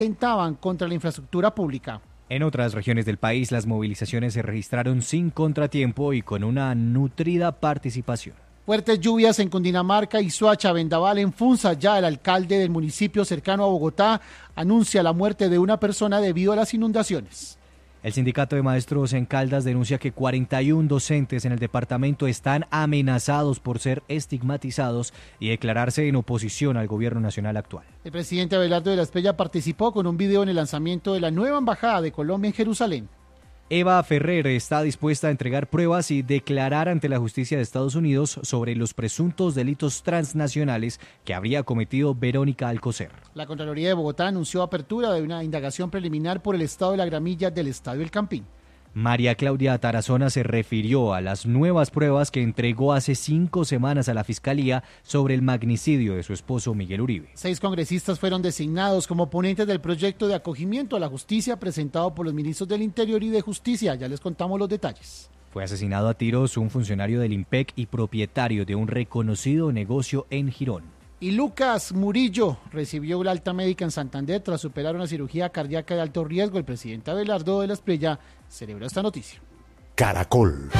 atentaban contra la infraestructura pública. En otras regiones del país, las movilizaciones se registraron sin contratiempo y con una nutrida participación. Fuertes lluvias en Cundinamarca y Soacha, vendaval en Funza. Ya el alcalde del municipio cercano a Bogotá anuncia la muerte de una persona debido a las inundaciones. El sindicato de maestros en Caldas denuncia que 41 docentes en el departamento están amenazados por ser estigmatizados y declararse en oposición al gobierno nacional actual. El presidente Abelardo de la Espriella participó con un video en el lanzamiento de la nueva embajada de Colombia en Jerusalén. Eva Ferrer está dispuesta a entregar pruebas y declarar ante la justicia de Estados Unidos sobre los presuntos delitos transnacionales que habría cometido Verónica Alcocer. La Contraloría de Bogotá anunció apertura de una indagación preliminar por el estado de la gramilla del Estadio El Campín. María Claudia Tarazona se refirió a las nuevas pruebas que entregó hace 5 semanas a la Fiscalía sobre el magnicidio de su esposo Miguel Uribe. 6 congresistas fueron designados como ponentes del proyecto de acogimiento a la justicia presentado por los ministros del Interior y de Justicia. Ya les contamos los detalles. Fue asesinado a tiros un funcionario del IMPEC y propietario de un reconocido negocio en Girón. Y Lucas Murillo recibió la alta médica en Santander tras superar una cirugía cardíaca de alto riesgo. El presidente Abelardo de la Espriella celebró esta noticia. Caracol.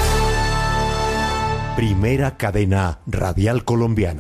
Primera cadena radial colombiana.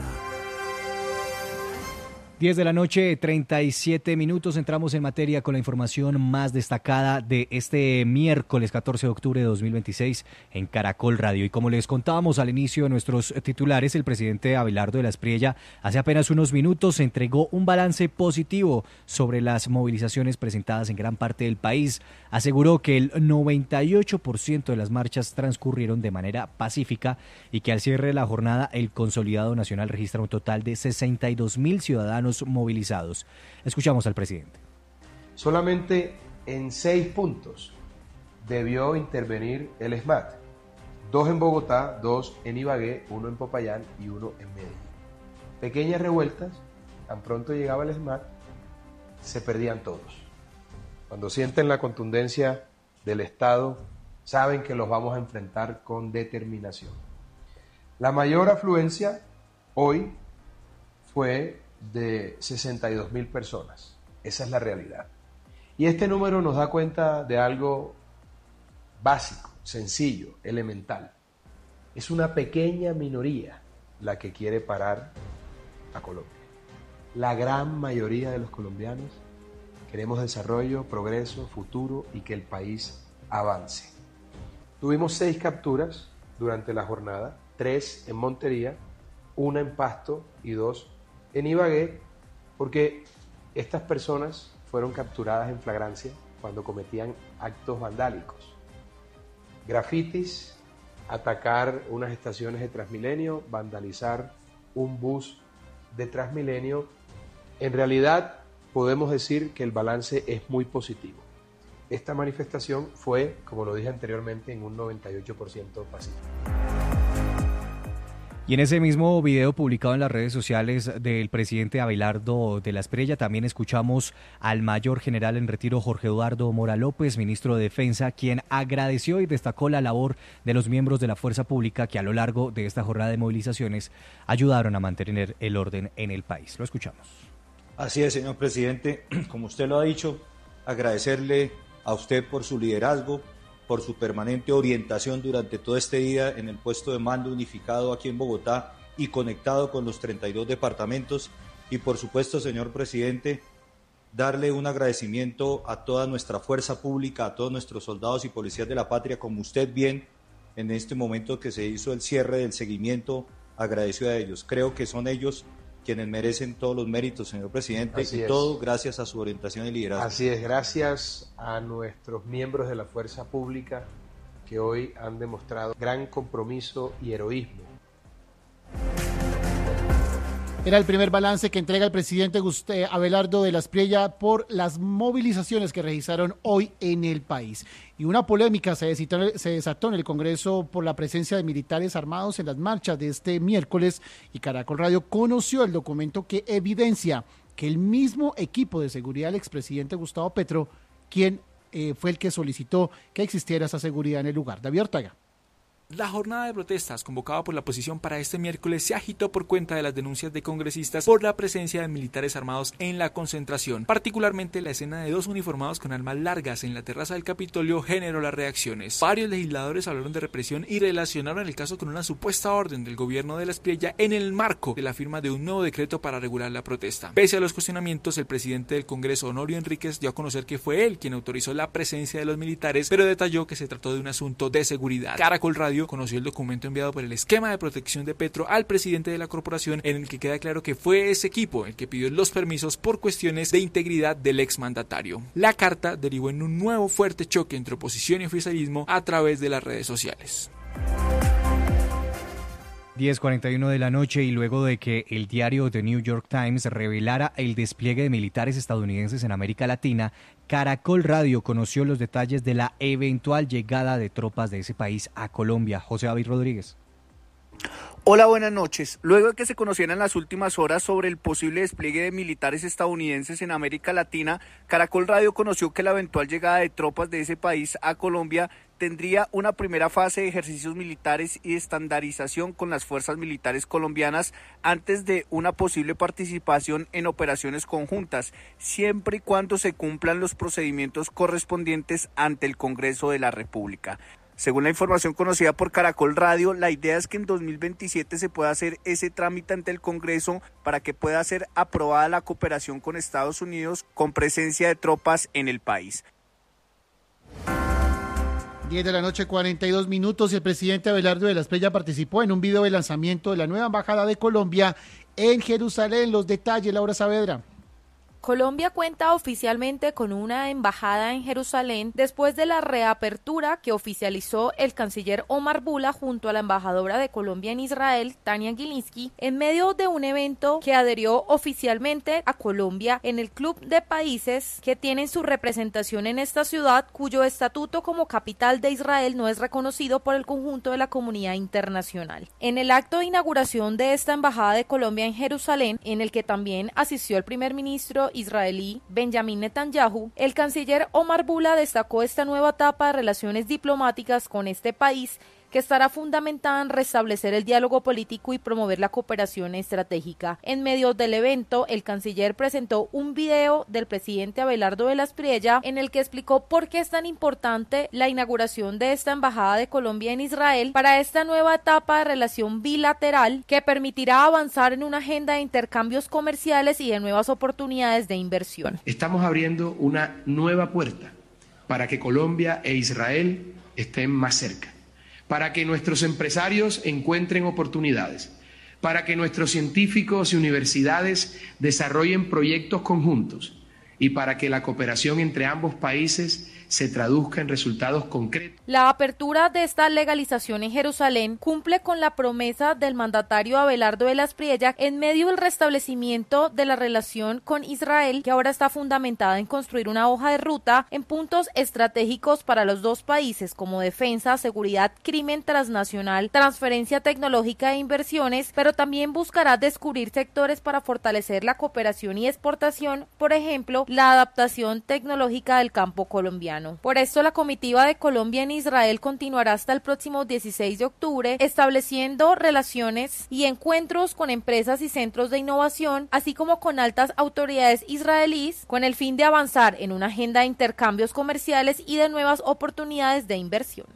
10 de la noche, 37 minutos. Entramos en materia con la información más destacada de este miércoles 14 de octubre de 2026 en Caracol Radio. Y como les contábamos al inicio de nuestros titulares, el presidente Abelardo de la Espriella hace apenas unos minutos entregó un balance positivo sobre las movilizaciones presentadas en gran parte del país. Aseguró que el 98% de las marchas transcurrieron de manera pacífica y que al cierre de la jornada el Consolidado Nacional registra un total de 62.000 ciudadanos movilizados. Escuchamos al presidente. Solamente en 6 puntos debió intervenir el SMAT. 2 en Bogotá, 2 en Ibagué, 1 en Popayán y 1 en Medellín. Pequeñas revueltas, tan pronto llegaba el SMAT, se perdían todos. Cuando sienten la contundencia del Estado, saben que los vamos a enfrentar con determinación. La mayor afluencia hoy fue de 62.000 personas. Esa es la realidad. Y este número nos da cuenta de algo básico, sencillo, elemental. Es una pequeña minoría la que quiere parar a Colombia. La gran mayoría de los colombianos queremos desarrollo, progreso, futuro y que el país avance. Tuvimos 6 capturas durante la jornada, 3 en Montería, 1 en Pasto y 2 en Ibagué, porque estas personas fueron capturadas en flagrancia cuando cometían actos vandálicos. Grafitis, atacar unas estaciones de Transmilenio, vandalizar un bus de Transmilenio. En realidad podemos decir que el balance es muy positivo. Esta manifestación fue, como lo dije anteriormente, en un 98% pacífico. Y en ese mismo video publicado en las redes sociales del presidente Abelardo de la Espriella también escuchamos al mayor general en retiro Jorge Eduardo Mora López, ministro de Defensa, quien agradeció y destacó la labor de los miembros de la fuerza pública que a lo largo de esta jornada de movilizaciones ayudaron a mantener el orden en el país. Lo escuchamos. Así es, señor presidente, como usted lo ha dicho, agradecerle a usted por su liderazgo, por su permanente orientación durante todo este día en el puesto de mando unificado aquí en Bogotá y conectado con los 32 departamentos. Y por supuesto, señor presidente, darle un agradecimiento a toda nuestra fuerza pública, a todos nuestros soldados y policías de la patria, como usted bien, en este momento que se hizo el cierre del seguimiento, agradeció a ellos. Creo que son ellos quienes merecen todos los méritos, señor presidente, y todo gracias a su orientación y liderazgo. Así es, gracias a nuestros miembros de la fuerza pública que hoy han demostrado gran compromiso y heroísmo. Era el primer balance que entrega el presidente Abelardo de la Espriella por las movilizaciones que registraron hoy en el país. Y una polémica se desató en el Congreso por la presencia de militares armados en las marchas de este miércoles, y Caracol Radio conoció el documento que evidencia que el mismo equipo de seguridad del expresidente Gustavo Petro, quien fue el que solicitó que existiera esa seguridad en el lugar. David Ortega. La jornada de protestas convocada por la oposición para este miércoles se agitó por cuenta de las denuncias de congresistas por la presencia de militares armados en la concentración. Particularmente la escena de 2 uniformados con armas largas en la terraza del Capitolio generó las reacciones. Varios legisladores hablaron de represión y relacionaron el caso con una supuesta orden del gobierno de la Espriella en el marco de la firma de un nuevo decreto para regular la protesta. Pese a los cuestionamientos, el presidente del Congreso, Honorio Enríquez, dio a conocer que fue él quien autorizó la presencia de los militares, pero detalló que se trató de un asunto de seguridad. Caracol Radio conoció el documento enviado por el esquema de protección de Petro al presidente de la corporación, en el que queda claro que fue ese equipo el que pidió los permisos por cuestiones de integridad del exmandatario. La carta derivó en un nuevo fuerte choque entre oposición y oficialismo a través de las redes sociales. 10:41 de la noche, y luego de que el diario The New York Times revelara el despliegue de militares estadounidenses en América Latina, Caracol Radio conoció los detalles de la eventual llegada de tropas de ese país a Colombia. José David Rodríguez. Hola, buenas noches. Luego de que se conocieran las últimas horas sobre el posible despliegue de militares estadounidenses en América Latina, Caracol Radio conoció que la eventual llegada de tropas de ese país a Colombia tendría una primera fase de ejercicios militares y de estandarización con las fuerzas militares colombianas antes de una posible participación en operaciones conjuntas, siempre y cuando se cumplan los procedimientos correspondientes ante el Congreso de la República. Según la información conocida por Caracol Radio, la idea es que en 2027 se pueda hacer ese trámite ante el Congreso para que pueda ser aprobada la cooperación con Estados Unidos con presencia de tropas en el país. 10 de la noche, 42 minutos, y el presidente Abelardo de la Espriella participó en un video de lanzamiento de la nueva embajada de Colombia en Jerusalén. Los detalles, Laura Saavedra. Colombia cuenta oficialmente con una embajada en Jerusalén después de la reapertura que oficializó el canciller Omar Bula junto a la embajadora de Colombia en Israel, Tania Gilinski, en medio de un evento que adherió oficialmente a Colombia en el Club de Países que tienen su representación en esta ciudad, cuyo estatuto como capital de Israel no es reconocido por el conjunto de la comunidad internacional. En el acto de inauguración de esta embajada de Colombia en Jerusalén, en el que también asistió el primer ministro israelí Benjamin Netanyahu, el canciller Omar Bula destacó esta nueva etapa de relaciones diplomáticas con este país que estará fundamentada en restablecer el diálogo político y promover la cooperación estratégica. En medio del evento, el canciller presentó un video del presidente Abelardo de la Espriella en el que explicó por qué es tan importante la inauguración de esta embajada de Colombia en Israel para esta nueva etapa de relación bilateral que permitirá avanzar en una agenda de intercambios comerciales y de nuevas oportunidades de inversión. Estamos abriendo una nueva puerta para que Colombia e Israel estén más cerca, para que nuestros empresarios encuentren oportunidades, para que nuestros científicos y universidades desarrollen proyectos conjuntos y para que la cooperación entre ambos países se traduzca en resultados concretos. La apertura de esta legalización en Jerusalén cumple con la promesa del mandatario Abelardo de la Espriella en medio del restablecimiento de la relación con Israel, que ahora está fundamentada en construir una hoja de ruta en puntos estratégicos para los dos países como defensa, seguridad, crimen transnacional, transferencia tecnológica e inversiones, pero también buscará descubrir sectores para fortalecer la cooperación y exportación, por ejemplo, la adaptación tecnológica del campo colombiano. Por esto, la comitiva de Colombia en Israel continuará hasta el próximo 16 de octubre, estableciendo relaciones y encuentros con empresas y centros de innovación, así como con altas autoridades israelíes, con el fin de avanzar en una agenda de intercambios comerciales y de nuevas oportunidades de inversión.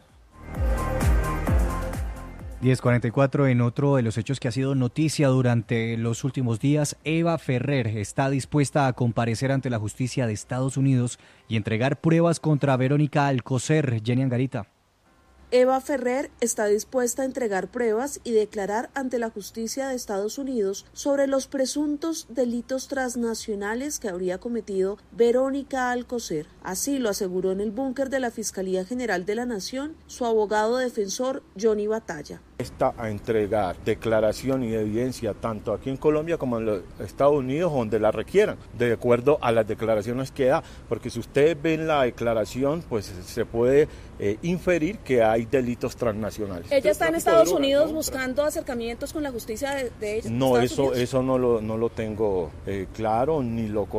10:44, en otro de los hechos que ha sido noticia durante los últimos días, Eva Ferrer está dispuesta a comparecer ante la justicia de Estados Unidos y entregar pruebas contra Verónica Alcocer. Jenny Angarita. Eva Ferrer está dispuesta a entregar pruebas y declarar ante la justicia de Estados Unidos sobre los presuntos delitos transnacionales que habría cometido Verónica Alcocer. Así lo aseguró en el búnker de la Fiscalía General de la Nación su abogado defensor Johnny Batalla. Está a entregar declaración y evidencia tanto aquí en Colombia como en los Estados Unidos, donde la requieran, de acuerdo a las declaraciones que da, porque si ustedes ven la declaración, pues se puede inferir que hay delitos transnacionales. ¿Ella está en Estados Unidos buscando acercamientos con la justicia de ella? No, eso no lo tengo claro ni lo conozco.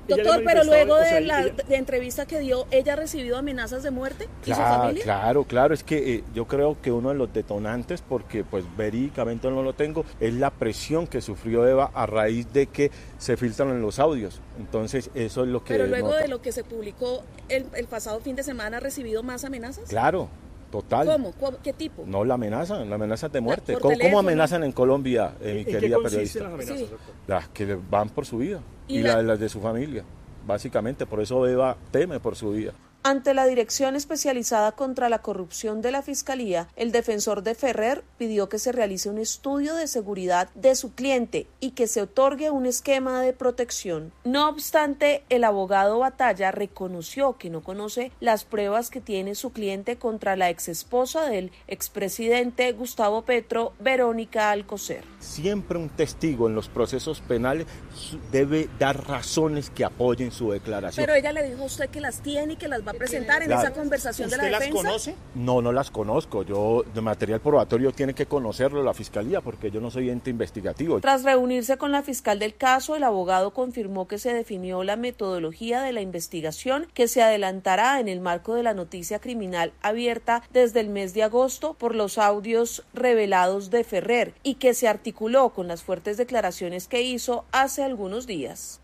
Doctor, pero luego de la entrevista que dio, ¿ella ha recibido amenazas de muerte? ¿Y su familia? Claro, es que yo creo que uno de los detonantes, porque pues verídicamente no lo tengo, es la presión que sufrió Eva a raíz de que se filtran los audios. Entonces eso es lo que... Pero luego de lo que se publicó el pasado fin de semana, ¿ha recibido más amenazas? Claro. Total. ¿Cómo? ¿Qué tipo? No, la amenaza de muerte. ¿Cómo amenazan en Colombia, mi querida periodista? Las amenazas, Las que van por su vida y las de su familia, básicamente. Por eso Eva teme por su vida. Ante la Dirección Especializada contra la Corrupción de la Fiscalía, el defensor de Ferrer pidió que se realice un estudio de seguridad de su cliente y que se otorgue un esquema de protección. No obstante, el abogado Batalla reconoció que no conoce las pruebas que tiene su cliente contra la exesposa del expresidente Gustavo Petro, Verónica Alcocer. Siempre un testigo en los procesos penales debe dar razones que apoyen su declaración. Pero ella le dijo a usted que las tiene y que las va a presentar en esa conversación de la defensa. ¿Usted las conoce? No las conozco. Yo, de material probatorio tiene que conocerlo la fiscalía porque yo no soy ente investigativo. Tras reunirse con la fiscal del caso, el abogado confirmó que se definió la metodología de la investigación que se adelantará en el marco de la noticia criminal abierta desde el mes de agosto por los audios revelados de Ferrer y que se articuló con las fuertes declaraciones que hizo hace algunos días.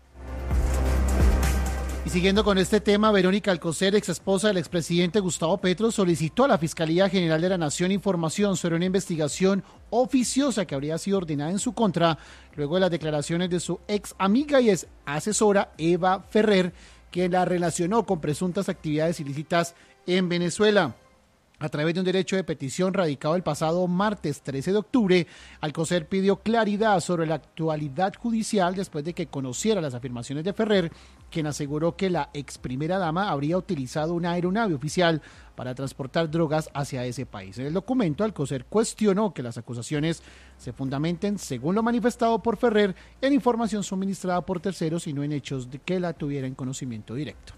Y siguiendo con este tema, Verónica Alcocer, ex esposa del expresidente Gustavo Petro, solicitó a la Fiscalía General de la Nación información sobre una investigación oficiosa que habría sido ordenada en su contra luego de las declaraciones de su ex amiga y ex asesora Eva Ferrer, quien la relacionó con presuntas actividades ilícitas en Venezuela. A través de un derecho de petición radicado el pasado martes 13 de octubre, Alcocer pidió claridad sobre la actualidad judicial después de que conociera las afirmaciones de Ferrer, quien aseguró que la ex primera dama habría utilizado una aeronave oficial para transportar drogas hacia ese país. En el documento, Alcocer cuestionó que las acusaciones se fundamenten, según lo manifestado por Ferrer, en información suministrada por terceros y no en hechos de que la tuviera en conocimiento directo.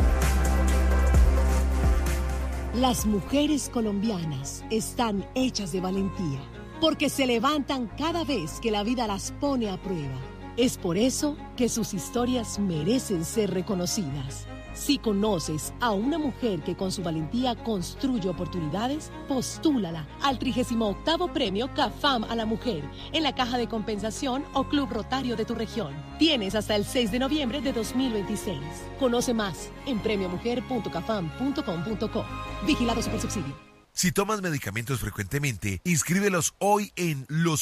Las mujeres colombianas están hechas de valentía, porque se levantan cada vez que la vida las pone a prueba. Es por eso que sus historias merecen ser reconocidas. Si conoces a una mujer que con su valentía construye oportunidades, postúlala al 38º Premio CAFAM a la Mujer en la Caja de Compensación o Club Rotario de tu región. Tienes hasta el 6 de noviembre de 2026. Conoce más en premiomujer.cafam.com.co. Vigilado Supersubsidio. Si tomas medicamentos frecuentemente, inscríbelos hoy en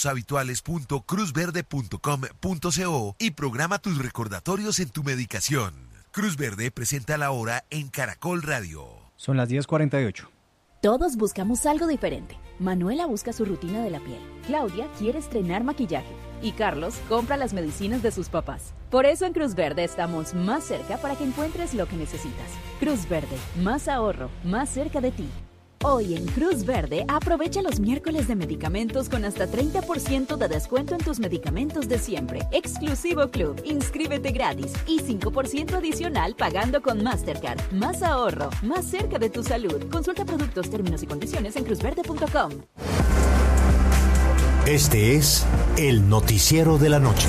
loshabituales.cruzverde.com.co y programa tus recordatorios en tu medicación. Cruz Verde presenta la hora en Caracol Radio. Son las 10:48. Todos buscamos algo diferente. Manuela busca su rutina de la piel. Claudia quiere estrenar maquillaje. Y Carlos compra las medicinas de sus papás. Por eso en Cruz Verde estamos más cerca para que encuentres lo que necesitas. Cruz Verde, más ahorro, más cerca de ti. Hoy en Cruz Verde, aprovecha los miércoles de medicamentos con hasta 30% de descuento en tus medicamentos de siempre. Exclusivo Club, inscríbete gratis y 5% adicional pagando con Mastercard. Más ahorro, más cerca de tu salud. Consulta productos, términos y condiciones en cruzverde.com. Este es el noticiero de la noche.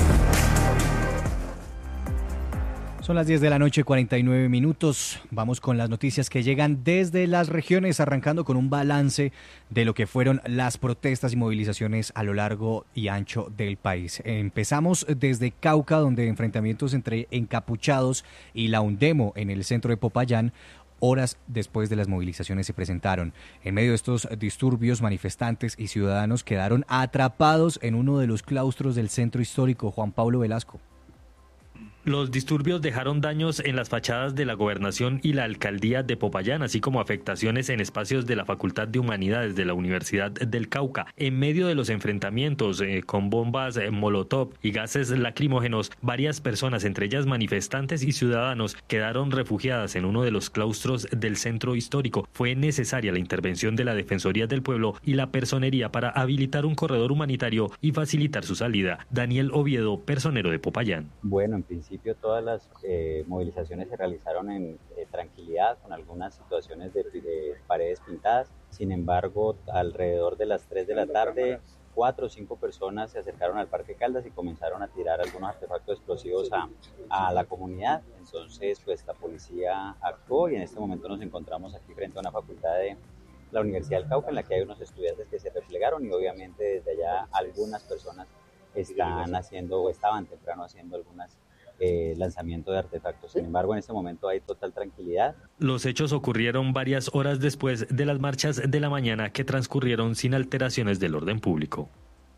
Son las 10 de la noche, 49 minutos. Vamos con las noticias que llegan desde las regiones, arrancando con un balance de lo que fueron las protestas y movilizaciones a lo largo y ancho del país. Empezamos desde Cauca, donde enfrentamientos entre encapuchados y la UNDEMO en el centro de Popayán, horas después de las movilizaciones se presentaron. En medio de estos disturbios, manifestantes y ciudadanos quedaron atrapados en uno de los claustros del centro histórico. Juan Pablo Velasco. Los disturbios dejaron daños en las fachadas de la Gobernación y la Alcaldía de Popayán, así como afectaciones en espacios de la Facultad de Humanidades de la Universidad del Cauca. En medio de los enfrentamientos con bombas molotov y gases lacrimógenos, varias personas, entre ellas manifestantes y ciudadanos, quedaron refugiadas en uno de los claustros del centro histórico. Fue necesaria la intervención de la Defensoría del Pueblo y la Personería para habilitar un corredor humanitario y facilitar su salida. Daniel Oviedo, personero de Popayán. Bueno, en principio todas las movilizaciones se realizaron en tranquilidad, con algunas situaciones de paredes pintadas. Sin embargo, alrededor de las 3 de la tarde 4 o 5 personas se acercaron al Parque Caldas y comenzaron a tirar algunos artefactos explosivos a la comunidad. Entonces, pues la policía actuó y en este momento nos encontramos aquí frente a una facultad de la Universidad del Cauca en la que hay unos estudiantes que se replegaron y obviamente desde allá algunas personas están haciendo o estaban temprano haciendo algunas lanzamiento de artefactos. Sin embargo, en este momento hay total tranquilidad. Los hechos ocurrieron varias horas después de las marchas de la mañana que transcurrieron sin alteraciones del orden público.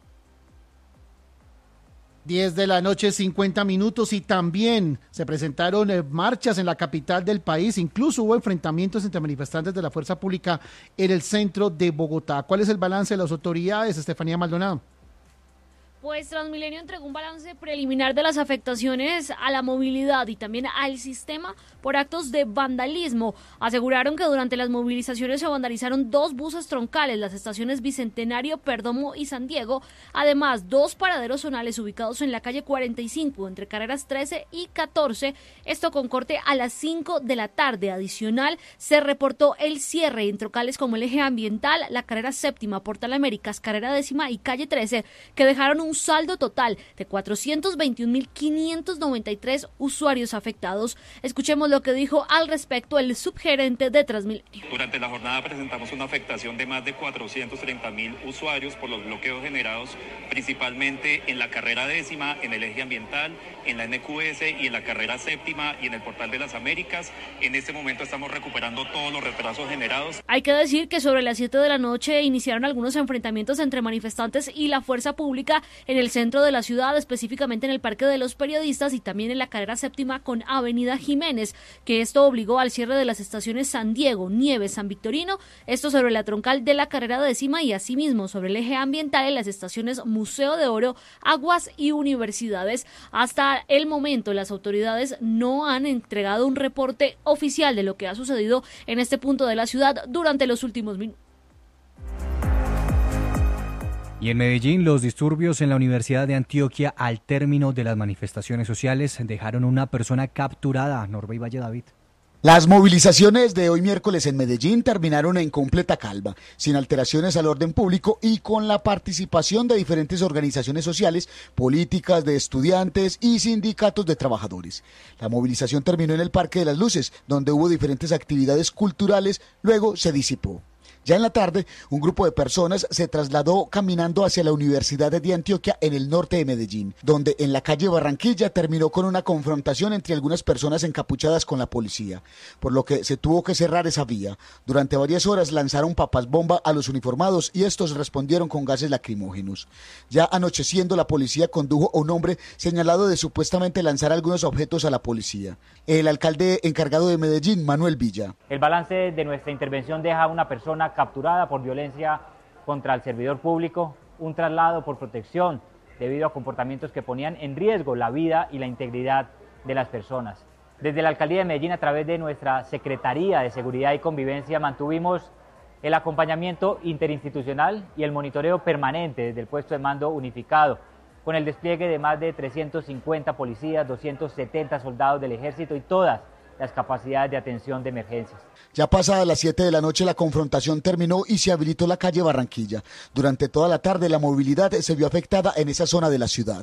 10 de la noche, 50 minutos, y también se presentaron marchas en la capital del país. Incluso hubo enfrentamientos entre manifestantes de la fuerza pública en el centro de Bogotá. ¿Cuál es el balance de las autoridades, Estefanía Maldonado? Pues Transmilenio entregó un balance preliminar de las afectaciones a la movilidad y también al sistema por actos de vandalismo. Aseguraron que durante las movilizaciones se vandalizaron 2 buses troncales, las estaciones Bicentenario, Perdomo y San Diego, además 2 paraderos zonales ubicados en la calle 45 entre carreras 13 y 14, esto con corte a las 5 de la tarde. Adicional, se reportó el cierre en troncales como el eje ambiental, la carrera 7ª, Portal Américas, carrera 10ª y calle 13, que dejaron un saldo total de 421.593 usuarios afectados. Escuchemos lo que dijo al respecto el subgerente de Transmilenio. Durante la jornada presentamos una afectación de más de 430.000 usuarios por los bloqueos generados principalmente en la carrera 10ª, en el eje ambiental, en la NQS y en la carrera 7ª y en el Portal de las Américas. En este momento estamos recuperando todos los retrasos generados. Hay que decir que sobre las 7 de la noche iniciaron algunos enfrentamientos entre manifestantes y la fuerza pública en el centro de la ciudad, específicamente en el Parque de los Periodistas y también en la carrera 7ª con Avenida Jiménez, que esto obligó al cierre de las estaciones San Diego, Nieves, San Victorino, esto sobre la troncal de la carrera 10ª y asimismo sobre el eje ambiental en las estaciones Museo de Oro, Aguas y Universidades. Hasta el momento las autoridades no han entregado un reporte oficial de lo que ha sucedido en este punto de la ciudad durante los últimos minutos. Y en Medellín, los disturbios en la Universidad de Antioquia al término de las manifestaciones sociales dejaron una persona capturada. Norbey Valle David. Las movilizaciones de hoy miércoles en Medellín terminaron en completa calma, sin alteraciones al orden público y con la participación de diferentes organizaciones sociales, políticas, de estudiantes y sindicatos de trabajadores. La movilización terminó en el Parque de las Luces, donde hubo diferentes actividades culturales, luego se disipó. Ya en la tarde, un grupo de personas se trasladó caminando hacia la Universidad de Antioquia en el norte de Medellín, donde en la calle Barranquilla terminó con una confrontación entre algunas personas encapuchadas con la policía, por lo que se tuvo que cerrar esa vía. Durante varias horas lanzaron papas bomba a los uniformados y estos respondieron con gases lacrimógenos. Ya anocheciendo, la policía condujo a un hombre señalado de supuestamente lanzar algunos objetos a la policía. El alcalde encargado de Medellín, Manuel Villa. El balance de nuestra intervención deja a una persona capturada por violencia contra el servidor público, un traslado por protección debido a comportamientos que ponían en riesgo la vida y la integridad de las personas. Desde la Alcaldía de Medellín, a través de nuestra Secretaría de Seguridad y Convivencia, mantuvimos el acompañamiento interinstitucional y el monitoreo permanente desde el puesto de mando unificado, con el despliegue de más de 350 policías, 270 soldados del Ejército y todas las capacidades de atención de emergencias. Ya pasadas las 7 de la noche la confrontación terminó y se habilitó la calle Barranquilla. Durante toda la tarde la movilidad se vio afectada en esa zona de la ciudad.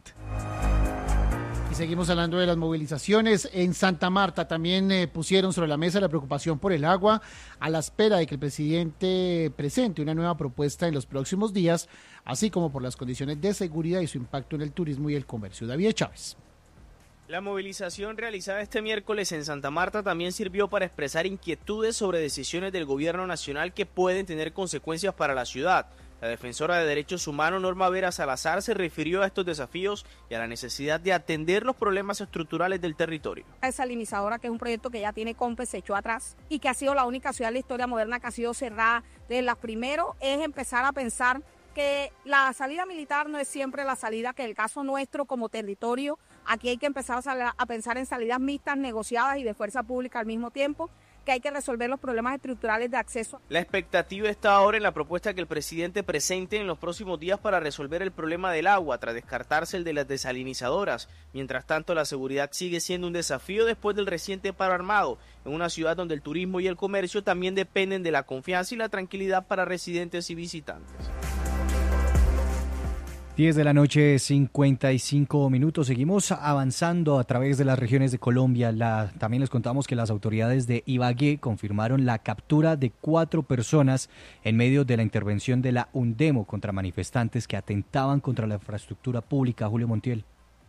Y seguimos hablando de las movilizaciones. En Santa Marta también pusieron sobre la mesa la preocupación por el agua, a la espera de que el presidente presente una nueva propuesta en los próximos días, así como por las condiciones de seguridad y su impacto en el turismo y el comercio. David Chávez. La movilización realizada este miércoles en Santa Marta también sirvió para expresar inquietudes sobre decisiones del gobierno nacional que pueden tener consecuencias para la ciudad. La defensora de derechos humanos Norma Vera Salazar se refirió a estos desafíos y a la necesidad de atender los problemas estructurales del territorio. Desalinizadora, que es un proyecto que ya tiene COMPE, se echó atrás y que ha sido la única ciudad de la historia moderna que ha sido cerrada. Entonces, lo primero es empezar a pensar que la salida militar no es siempre la salida, que el caso nuestro como territorio, aquí hay que empezar a pensar en salidas mixtas, negociadas y de fuerza pública al mismo tiempo, que hay que resolver los problemas estructurales de acceso. La expectativa está ahora en la propuesta que el presidente presente en los próximos días para resolver el problema del agua, tras descartarse el de las desalinizadoras. Mientras tanto, la seguridad sigue siendo un desafío después del reciente paro armado, en una ciudad donde el turismo y el comercio también dependen de la confianza y la tranquilidad para residentes y visitantes. 10 de la noche, 55 minutos. Seguimos avanzando a través de las regiones de Colombia. También les contamos que las autoridades de Ibagué confirmaron la captura de 4 personas en medio de la intervención de la UNDEMO contra manifestantes que atentaban contra la infraestructura pública. Julio Montiel.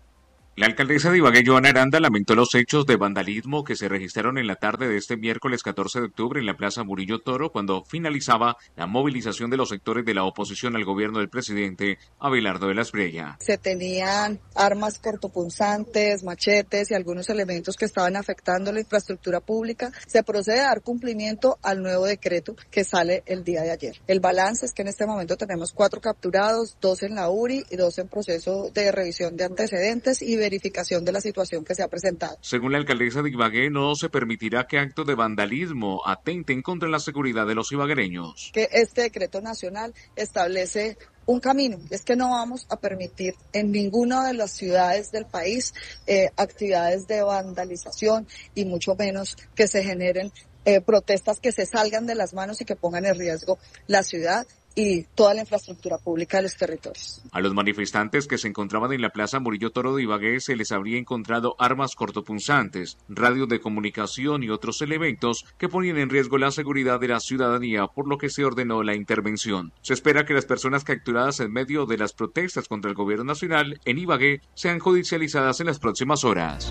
La alcaldesa de Ibagué, Joana Aranda, lamentó los hechos de vandalismo que se registraron en la tarde de este miércoles 14 de octubre en la Plaza Murillo Toro, cuando finalizaba la movilización de los sectores de la oposición al gobierno del presidente Abelardo de la Espriella. Se tenían armas cortopunzantes, machetes y algunos elementos que estaban afectando la infraestructura pública. Se procede a dar cumplimiento al nuevo decreto que sale el día de ayer. El balance es que en este momento tenemos 4 capturados, 2 en la URI y 2 en proceso de revisión de antecedentes y verificación de la situación que se ha presentado. Según la alcaldesa de Ibagué, no se permitirá que actos de vandalismo atenten contra la seguridad de los ibaguereños. Que este decreto nacional establece un camino, es que no vamos a permitir en ninguna de las ciudades del país actividades de vandalización y mucho menos que se generen protestas que se salgan de las manos y que pongan en riesgo la ciudad y toda la infraestructura pública de los territorios. A los manifestantes que se encontraban en la Plaza Murillo Toro de Ibagué se les habría encontrado armas cortopunzantes, radios de comunicación y otros elementos que ponían en riesgo la seguridad de la ciudadanía, por lo que se ordenó la intervención. Se espera que las personas capturadas en medio de las protestas contra el gobierno nacional en Ibagué sean judicializadas en las próximas horas.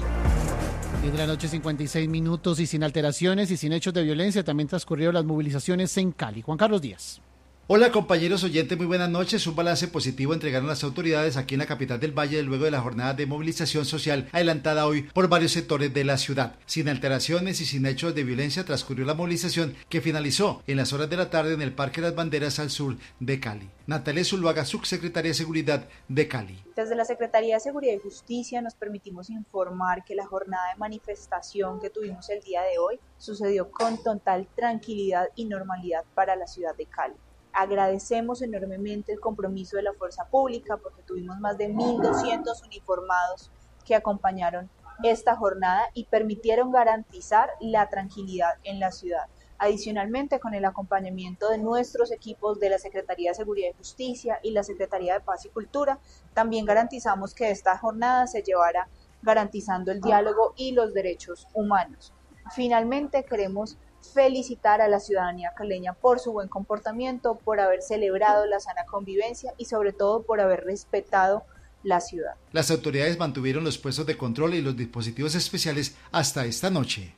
10 de la noche, 56 minutos, y sin alteraciones y sin hechos de violencia también transcurrieron las movilizaciones en Cali. Juan Carlos Díaz. Hola compañeros oyentes, muy buenas noches. Un balance positivo entregaron las autoridades aquí en la capital del Valle luego de la jornada de movilización social adelantada hoy por varios sectores de la ciudad. Sin alteraciones y sin hechos de violencia transcurrió la movilización que finalizó en las horas de la tarde en el Parque Las Banderas al sur de Cali. Natalia Zuluaga, subsecretaria de Seguridad de Cali. Desde la Secretaría de Seguridad y Justicia nos permitimos informar que la jornada de manifestación que tuvimos el día de hoy sucedió con total tranquilidad y normalidad para la ciudad de Cali. Agradecemos enormemente el compromiso de la fuerza pública porque tuvimos más de 1.200 uniformados que acompañaron esta jornada y permitieron garantizar la tranquilidad en la ciudad. Adicionalmente, con el acompañamiento de nuestros equipos de la Secretaría de Seguridad y Justicia y la Secretaría de Paz y Cultura, también garantizamos que esta jornada se llevara garantizando el diálogo y los derechos humanos. Finalmente, queremos felicitar a la ciudadanía caleña por su buen comportamiento, por haber celebrado la sana convivencia y sobre todo por haber respetado la ciudad. Las autoridades mantuvieron los puestos de control y los dispositivos especiales hasta esta noche.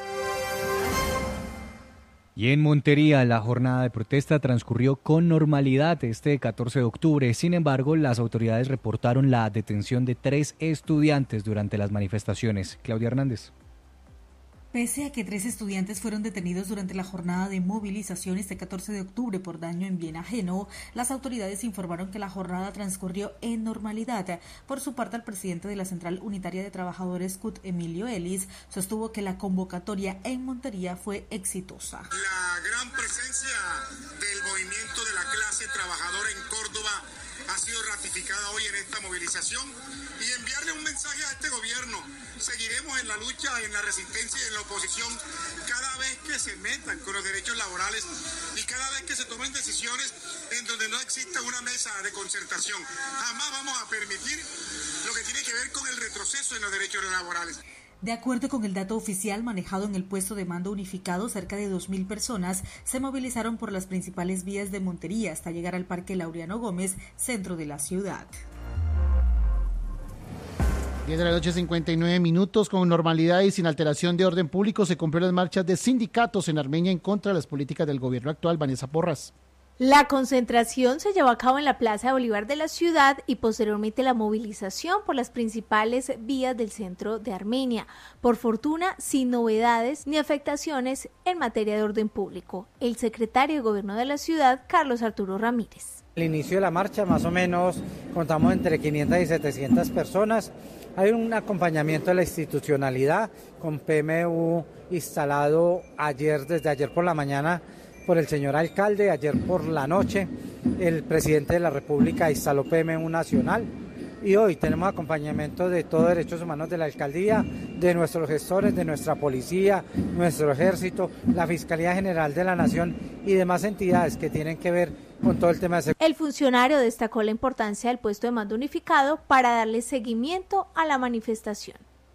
Y en Montería, la jornada de protesta transcurrió con normalidad este 14 de octubre. Sin embargo, las autoridades reportaron la detención de 3 estudiantes durante las manifestaciones. Claudia Hernández. Pese a que 3 estudiantes fueron detenidos durante la jornada de movilización este 14 de octubre por daño en bien ajeno, las autoridades informaron que la jornada transcurrió en normalidad. Por su parte, el presidente de la Central Unitaria de Trabajadores CUT, Emilio Ellis, sostuvo que la convocatoria en Montería fue exitosa. La gran presencia del movimiento de la clase trabajadora en Córdoba ha sido ratificada hoy en esta movilización y enviarle un mensaje a este gobierno. Seguiremos en la lucha, en la resistencia y en la oposición cada vez que se metan con los derechos laborales y cada vez que se tomen decisiones en donde no exista una mesa de concertación. Jamás vamos a permitir lo que tiene que ver con el retroceso en los derechos laborales. De acuerdo con el dato oficial manejado en el puesto de mando unificado, cerca de 2.000 personas se movilizaron por las principales vías de Montería hasta llegar al Parque Laureano Gómez, centro de la ciudad. 10 de la noche, 59 minutos, con normalidad y sin alteración de orden público se cumplieron las marchas de sindicatos en Armenia en contra de las políticas del gobierno actual. Vanessa Porras. La concentración se llevó a cabo en la Plaza de Bolívar de la ciudad y posteriormente la movilización por las principales vías del centro de Armenia. Por fortuna, sin novedades ni afectaciones en materia de orden público. El secretario de Gobierno de la ciudad, Carlos Arturo Ramírez. Al inicio de la marcha, más o menos, contamos entre 500 y 700 personas. Hay un acompañamiento de la institucionalidad con PMU instalado desde ayer por la mañana por el señor alcalde. Ayer por la noche el presidente de la República instaló PMU nacional y hoy tenemos acompañamiento de todo Derechos Humanos de la alcaldía, de nuestros gestores, de nuestra policía, nuestro ejército, la Fiscalía General de la Nación y demás entidades que tienen que ver con todo el tema de seguridad. El funcionario destacó la importancia del puesto de mando unificado para darle seguimiento a la manifestación.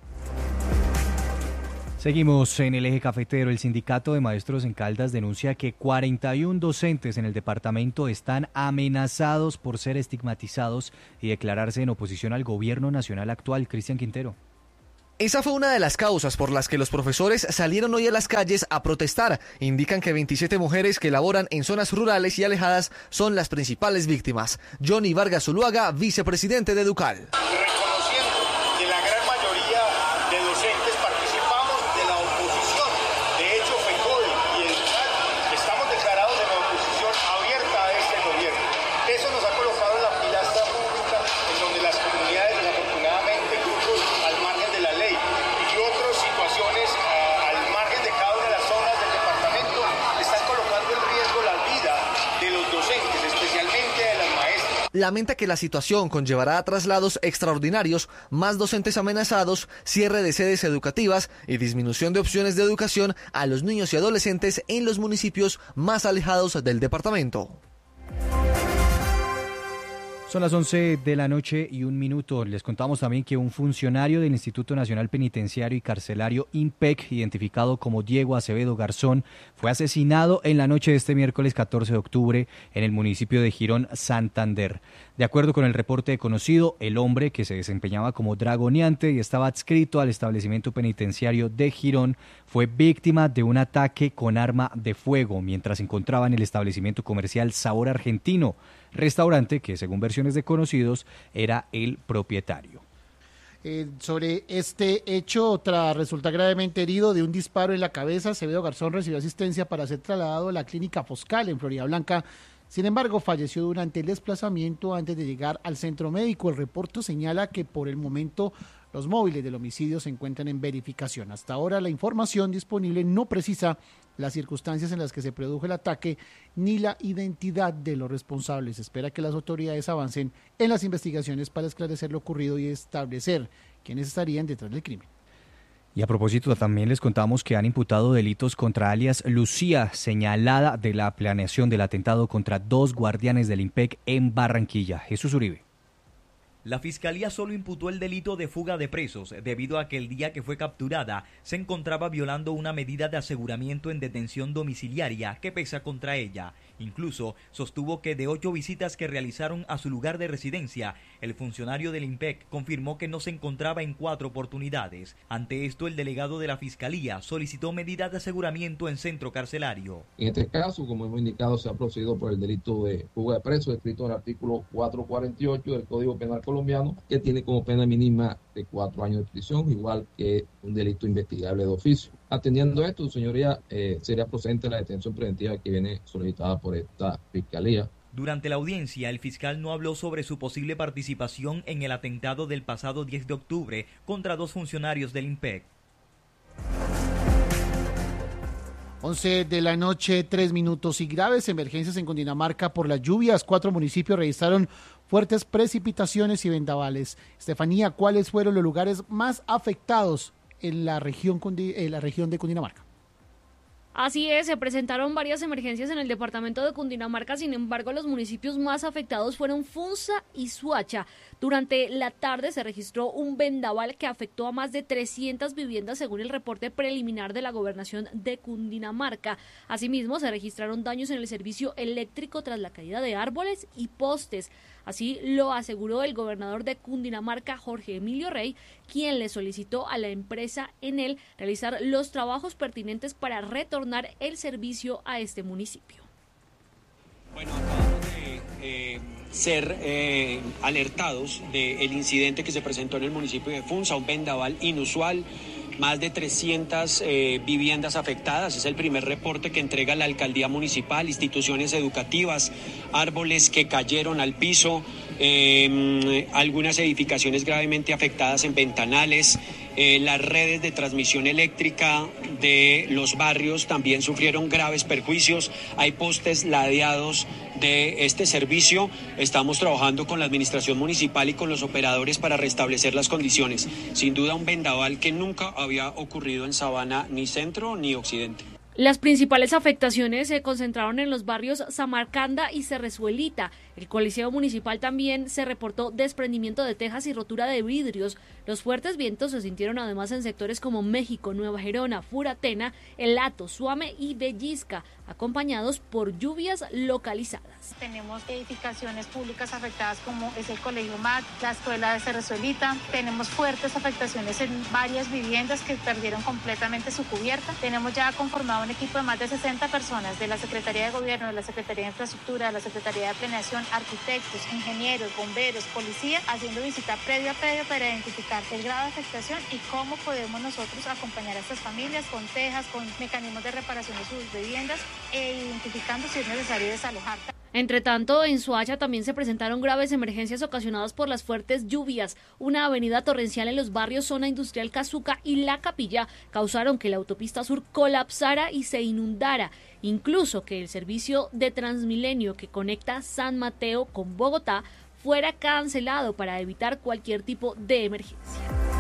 Seguimos en el eje cafetero. El sindicato de maestros en Caldas denuncia que 41 docentes en el departamento están amenazados por ser estigmatizados y declararse en oposición al gobierno nacional actual. Cristian Quintero. Esa fue una de las causas por las que los profesores salieron hoy a las calles a protestar. Indican que 27 mujeres que laboran en zonas rurales y alejadas son las principales víctimas. Johnny Vargas Zuluaga, vicepresidente de Educal. Reconociendo que la gran mayoría de docentes participamos de la oposición. De hecho, FECODE y Educal estamos declarados en la oposición abierta a este gobierno. Eso nos ha colocado en la pilastra pública, en donde las comunidades, desafortunadamente, grupos al margen de la ley y otras situaciones al margen de cada una de las zonas del departamento están colocando en riesgo la vida de los docentes, especialmente de las maestras. Lamenta que la situación conllevará a traslados extraordinarios, más docentes amenazados, cierre de sedes educativas y disminución de opciones de educación a los niños y adolescentes en los municipios más alejados del departamento. Son las 11 de la noche y 1 minuto. Les contamos también que un funcionario del Instituto Nacional Penitenciario y Carcelario INPEC, identificado como Diego Acevedo Garzón, fue asesinado en la noche de este miércoles 14 de octubre en el municipio de Girón, Santander. De acuerdo con el reporte conocido, el hombre, que se desempeñaba como dragoneante y estaba adscrito al establecimiento penitenciario de Girón, fue víctima de un ataque con arma de fuego mientras se encontraba en el establecimiento comercial Sabor Argentino, restaurante que, según versiones de conocidos, era el propietario. Sobre este hecho, tras resultar gravemente herido de un disparo en la cabeza, Acevedo Garzón recibió asistencia para ser trasladado a la clínica Foscal en Florida Blanca. Sin embargo, falleció durante el desplazamiento antes de llegar al centro médico. El reporte señala que por el momento los móviles del homicidio se encuentran en verificación. Hasta ahora la información disponible no precisa las circunstancias en las que se produjo el ataque ni la identidad de los responsables. Se espera que las autoridades avancen en las investigaciones para esclarecer lo ocurrido y establecer quiénes estarían detrás del crimen. Y a propósito, también les contamos que han imputado delitos contra alias Lucía, señalada de la planeación del atentado contra 2 guardianes del INPEC en Barranquilla. Jesús Uribe. La Fiscalía solo imputó el delito de fuga de presos debido a que el día que fue capturada se encontraba violando una medida de aseguramiento en detención domiciliaria que pesa contra ella. Incluso sostuvo que de 8 visitas que realizaron a su lugar de residencia, el funcionario del INPEC confirmó que no se encontraba en 4 oportunidades. Ante esto, el delegado de la Fiscalía solicitó medidas de aseguramiento en centro carcelario. En este caso, como hemos indicado, se ha procedido por el delito de fuga de presos, escrito en el artículo 448 del Código Penal colombiano, que tiene como pena mínima de 4 años de prisión, igual que un delito investigable de oficio. Atendiendo esto, señoría, sería procedente la detención preventiva que viene solicitada por esta Fiscalía. Durante la audiencia, el fiscal no habló sobre su posible participación en el atentado del pasado 10 de octubre contra 2 funcionarios del INPEC. 11 de la noche, 3 minutos y graves emergencias en Cundinamarca por las lluvias. 4 municipios registraron fuertes precipitaciones y vendavales. Estefanía, ¿cuáles fueron los lugares más afectados en la región de Cundinamarca? Así es, se presentaron varias emergencias en el departamento de Cundinamarca, sin embargo los municipios más afectados fueron Funza y Suacha. Durante la tarde se registró un vendaval que afectó a más de 300 viviendas según el reporte preliminar de la gobernación de Cundinamarca. Asimismo se registraron daños en el servicio eléctrico tras la caída de árboles y postes. Así lo aseguró el gobernador de Cundinamarca, Jorge Emilio Rey, quien le solicitó a la empresa Enel realizar los trabajos pertinentes para retornar el servicio a este municipio. Bueno, acabamos de ser alertados del incidente que se presentó en el municipio de Funza, un vendaval inusual. Más de 300 viviendas afectadas. Es el primer reporte que entrega la alcaldía municipal, instituciones educativas, árboles que cayeron al piso, algunas edificaciones gravemente afectadas en ventanales. Las redes de transmisión eléctrica de los barrios también sufrieron graves perjuicios. Hay postes ladeados de este servicio. Estamos trabajando con la administración municipal y con los operadores para restablecer las condiciones. Sin duda un vendaval que nunca había ocurrido en Sabana, ni centro ni occidente. Las principales afectaciones se concentraron en los barrios Samarcanda y Cerrezuelita. El Coliseo Municipal también se reportó desprendimiento de tejas y rotura de vidrios. Los fuertes vientos se sintieron además en sectores como México, Nueva Gerona, Furatena, El Hato, Suame y Bellisca, acompañados por lluvias localizadas. Tenemos edificaciones públicas afectadas como es el Colegio MAC, la Escuela de Cerrezuelita. Tenemos fuertes afectaciones en varias viviendas que perdieron completamente su cubierta. Tenemos ya conformado un equipo de más de 60 personas de la Secretaría de Gobierno, de la Secretaría de Infraestructura, de la Secretaría de Planeación, arquitectos, ingenieros, bomberos, policía, haciendo visita predio a predio para identificar el grado de afectación y cómo podemos nosotros acompañar a estas familias con tejas, con mecanismos de reparación de sus viviendas e identificando si es necesario desalojar. Entre tanto, en Soacha también se presentaron graves emergencias ocasionadas por las fuertes lluvias. Una avenida torrencial en los barrios Zona Industrial Cazuca y La Capilla causaron que la autopista sur colapsara y se inundara. Incluso que el servicio de Transmilenio que conecta San Mateo con Bogotá fuera cancelado para evitar cualquier tipo de emergencia.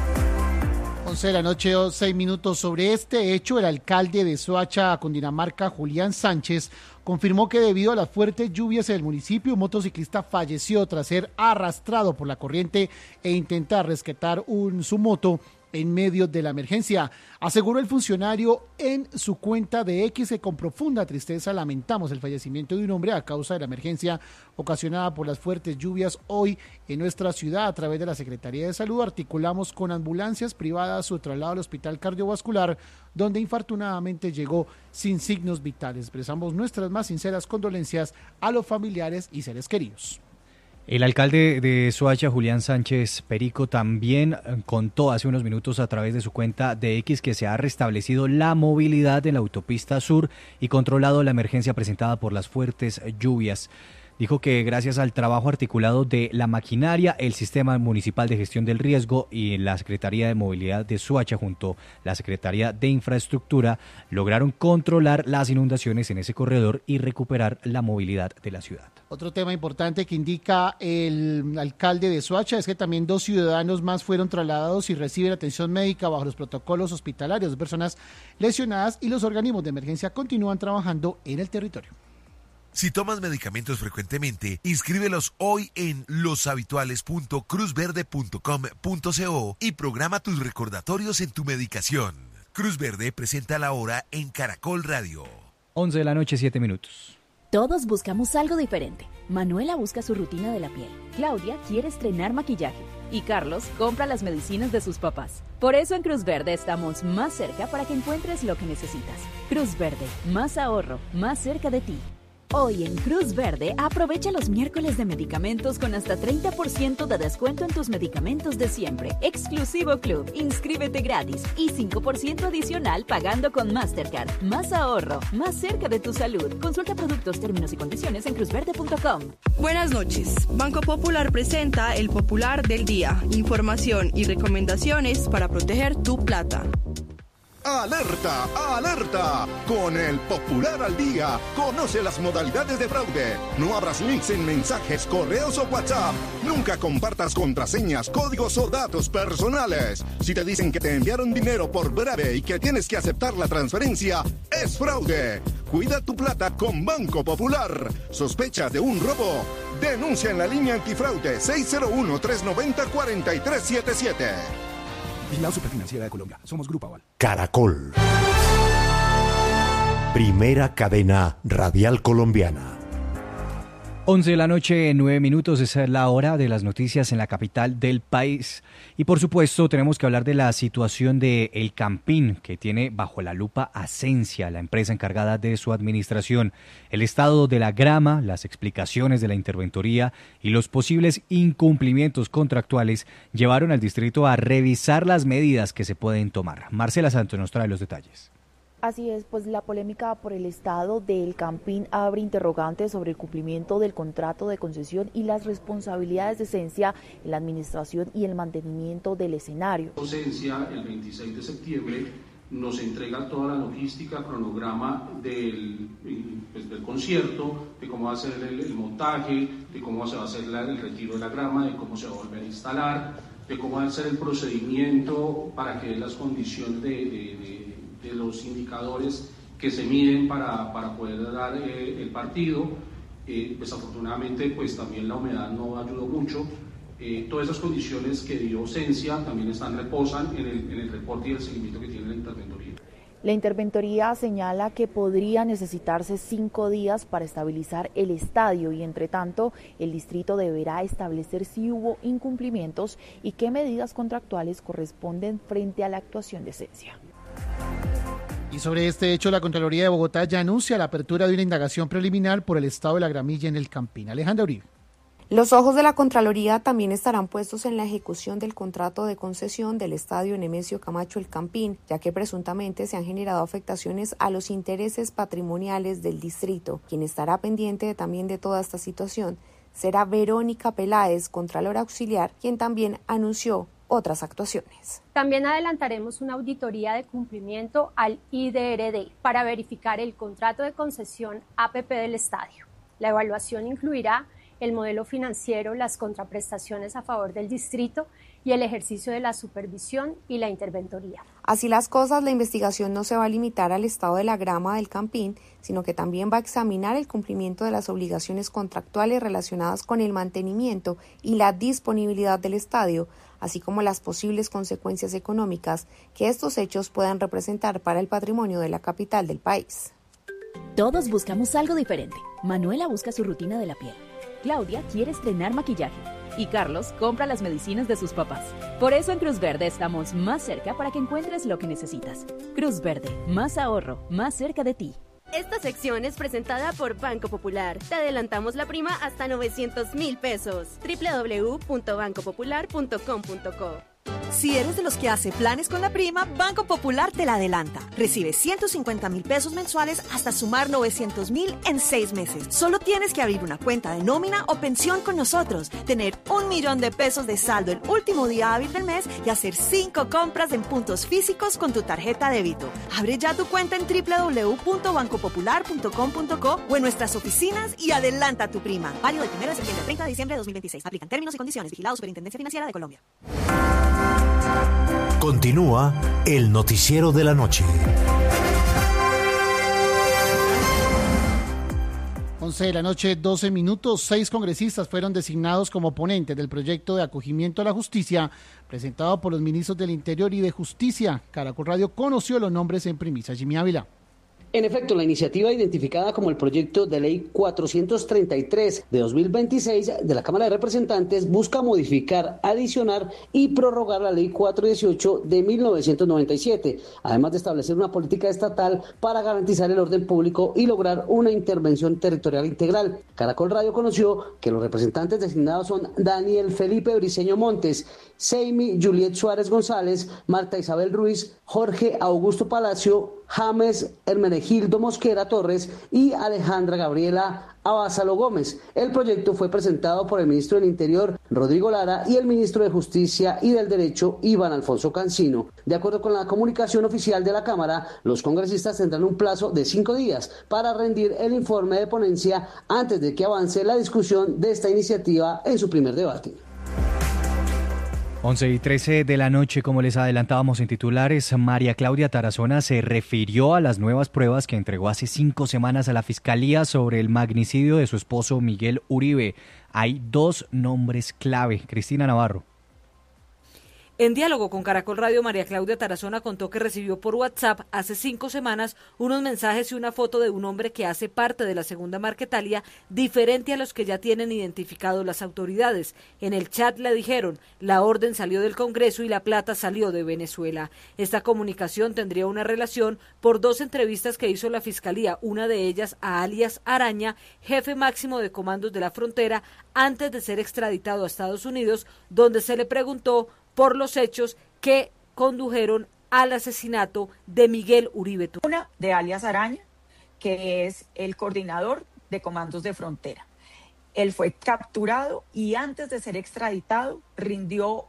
11 de la noche, 6 minutos. Sobre este hecho, el alcalde de Soacha, Cundinamarca, Julián Sánchez, confirmó que debido a las fuertes lluvias en el municipio, un motociclista falleció tras ser arrastrado por la corriente e intentar rescatar su moto en medio de la emergencia. Aseguró el funcionario en su cuenta de X que con profunda tristeza lamentamos el fallecimiento de un hombre a causa de la emergencia ocasionada por las fuertes lluvias hoy en nuestra ciudad. A través de la Secretaría de Salud articulamos con ambulancias privadas su traslado al hospital cardiovascular, donde infortunadamente llegó sin signos vitales. Expresamos nuestras más sinceras condolencias a los familiares y seres queridos. El alcalde de Soacha, Julián Sánchez Perico, también contó hace unos minutos a través de su cuenta de X que se ha restablecido la movilidad en la autopista sur y controlado la emergencia presentada por las fuertes lluvias. Dijo que gracias al trabajo articulado de la maquinaria, el Sistema Municipal de Gestión del Riesgo y la Secretaría de Movilidad de Soacha junto a la Secretaría de Infraestructura lograron controlar las inundaciones en ese corredor y recuperar la movilidad de la ciudad. Otro tema importante que indica el alcalde de Soacha es que también 2 ciudadanos más fueron trasladados y reciben atención médica bajo los protocolos hospitalarios de personas lesionadas y los organismos de emergencia continúan trabajando en el territorio. Si tomas medicamentos frecuentemente, inscríbelos hoy en loshabituales.cruzverde.com.co y programa tus recordatorios en tu medicación. Cruz Verde presenta la hora en Caracol Radio. 11 de la noche, 7 minutos. Todos buscamos algo diferente. Manuela busca su rutina de la piel. Claudia quiere estrenar maquillaje. Y Carlos compra las medicinas de sus papás. Por eso en Cruz Verde estamos más cerca para que encuentres lo que necesitas. Cruz Verde, más ahorro, más cerca de ti. Hoy en Cruz Verde aprovecha los miércoles de medicamentos con hasta 30% de descuento en tus medicamentos de siempre. Exclusivo Club, inscríbete gratis y 5% adicional pagando con Mastercard. Más ahorro, más cerca de tu salud. Consulta productos, términos y condiciones en cruzverde.com. Buenas noches. Banco Popular presenta el Popular del Día. Información y recomendaciones para proteger tu plata. ¡Alerta! ¡Alerta! Con el Popular al Día, conoce las modalidades de fraude. No abras links en mensajes, correos o WhatsApp. Nunca compartas contraseñas, códigos o datos personales. Si te dicen que te enviaron dinero por breve y que tienes que aceptar la transferencia, es fraude. Cuida tu plata con Banco Popular. ¿Sospecha de un robo? Denuncia en la línea antifraude 601-390-4377. Vigilado Superfinanciera de Colombia. Somos Grupo Aval. Caracol. Primera cadena radial colombiana. 11 de la noche, 9 minutos, esa es la hora de las noticias en la capital del país. Y por supuesto tenemos que hablar de la situación de El Campín, que tiene bajo la lupa a Sensia, la empresa encargada de su administración. El estado de la grama, las explicaciones de la interventoría y los posibles incumplimientos contractuales llevaron al distrito a revisar las medidas que se pueden tomar. Marcela Santos nos trae los detalles. Así es, pues la polémica por el estado del Campín abre interrogantes sobre el cumplimiento del contrato de concesión y las responsabilidades de Sensia en la administración y el mantenimiento del escenario. Sensia el 26 de septiembre nos entrega toda la logística, cronograma del concierto, de cómo va a ser el montaje, de cómo se va a hacer el retiro de la grama, de cómo se va a volver a instalar, de cómo va a ser el procedimiento para que las condiciones de los indicadores que se miden para poder dar el partido. Desafortunadamente, pues también la humedad no ayudó mucho. Todas esas condiciones que dio Ausencia también reposan en el reporte y el seguimiento que tiene la interventoría. La interventoría señala que podría necesitarse 5 días para estabilizar el estadio y, entre tanto, el distrito deberá establecer si hubo incumplimientos y qué medidas contractuales corresponden frente a la actuación de Ausencia. Y sobre este hecho, la Contraloría de Bogotá ya anuncia la apertura de una indagación preliminar por el estado de la gramilla en el Campín. Alejandra Uribe. Los ojos de la Contraloría también estarán puestos en la ejecución del contrato de concesión del estadio Nemesio Camacho El Campín, ya que presuntamente se han generado afectaciones a los intereses patrimoniales del distrito. Quien estará pendiente también de toda esta situación será Verónica Peláez, Contralora Auxiliar, quien también anunció otras actuaciones. También adelantaremos una auditoría de cumplimiento al IDRD para verificar el contrato de concesión APP del estadio. La evaluación incluirá el modelo financiero, las contraprestaciones a favor del distrito y el ejercicio de la supervisión y la interventoría. Así las cosas, la investigación no se va a limitar al estado de la grama del Campín, sino que también va a examinar el cumplimiento de las obligaciones contractuales relacionadas con el mantenimiento y la disponibilidad del estadio, así como las posibles consecuencias económicas que estos hechos puedan representar para el patrimonio de la capital del país. Todos buscamos algo diferente. Manuela busca su rutina de la piel. Claudia quiere estrenar maquillaje y Carlos compra las medicinas de sus papás. Por eso en Cruz Verde estamos más cerca para que encuentres lo que necesitas. Cruz Verde, más ahorro, más cerca de ti. Esta sección es presentada por Banco Popular. Te adelantamos la prima hasta 900,000 pesos. www.bancopopular.com.co. Si eres de los que hace planes con la prima, Banco Popular te la adelanta. Recibe 150,000 pesos mensuales hasta sumar 900,000 en 6 meses. Solo tienes que abrir una cuenta de nómina o pensión con nosotros, tener 1,000,000 de pesos de saldo el último día hábil del mes y hacer 5 compras en puntos físicos con tu tarjeta débito. Abre ya tu cuenta en www.bancopopular.com.co o en nuestras oficinas y adelanta tu prima. Válido del 1 de septiembre al 30 de diciembre de 2026. Aplican términos y condiciones. Vigilado Superintendencia Financiera de Colombia. Continúa el noticiero de la noche. 11 de la noche, 12 minutos. 6 congresistas fueron designados como ponentes del proyecto de acogimiento a la justicia presentado por los ministros del Interior y de Justicia. Caracol Radio conoció los nombres en primicia. Jimmy Ávila. En efecto, la iniciativa identificada como el proyecto de ley 433 de 2026 de la Cámara de Representantes busca modificar, adicionar y prorrogar la ley 418 de 1997, además de establecer una política estatal para garantizar el orden público y lograr una intervención territorial integral. Caracol Radio conoció que los representantes designados son Daniel Felipe Briceño Montes, Seimi Juliet Suárez González, Marta Isabel Ruiz, Jorge Augusto Palacio, James Hermenegildo Mosquera Torres y Alejandra Gabriela Abasalo Gómez. El proyecto fue presentado por el ministro del Interior, Rodrigo Lara, y el ministro de Justicia y del Derecho, Iván Alfonso Cancino. De acuerdo con la comunicación oficial de la Cámara, los congresistas tendrán un plazo de 5 días para rendir el informe de ponencia antes de que avance la discusión de esta iniciativa en su primer debate. 11:13 de la noche, como les adelantábamos en titulares, María Claudia Tarazona se refirió a las nuevas pruebas que entregó hace 5 semanas a la Fiscalía sobre el magnicidio de su esposo Miguel Uribe. Hay 2 nombres clave. Cristina Navarro. En diálogo con Caracol Radio, María Claudia Tarazona contó que recibió por WhatsApp hace 5 semanas unos mensajes y una foto de un hombre que hace parte de la segunda Marquetalia, diferente a los que ya tienen identificado las autoridades. En el chat le dijeron, la orden salió del Congreso y la plata salió de Venezuela. Esta comunicación tendría una relación por 2 entrevistas que hizo la Fiscalía, una de ellas a alias Araña, jefe máximo de comandos de la frontera, antes de ser extraditado a Estados Unidos, donde se le preguntó por los hechos que condujeron al asesinato de Miguel Uribe. Una de alias Araña, que es el coordinador de comandos de frontera. Él fue capturado y antes de ser extraditado rindió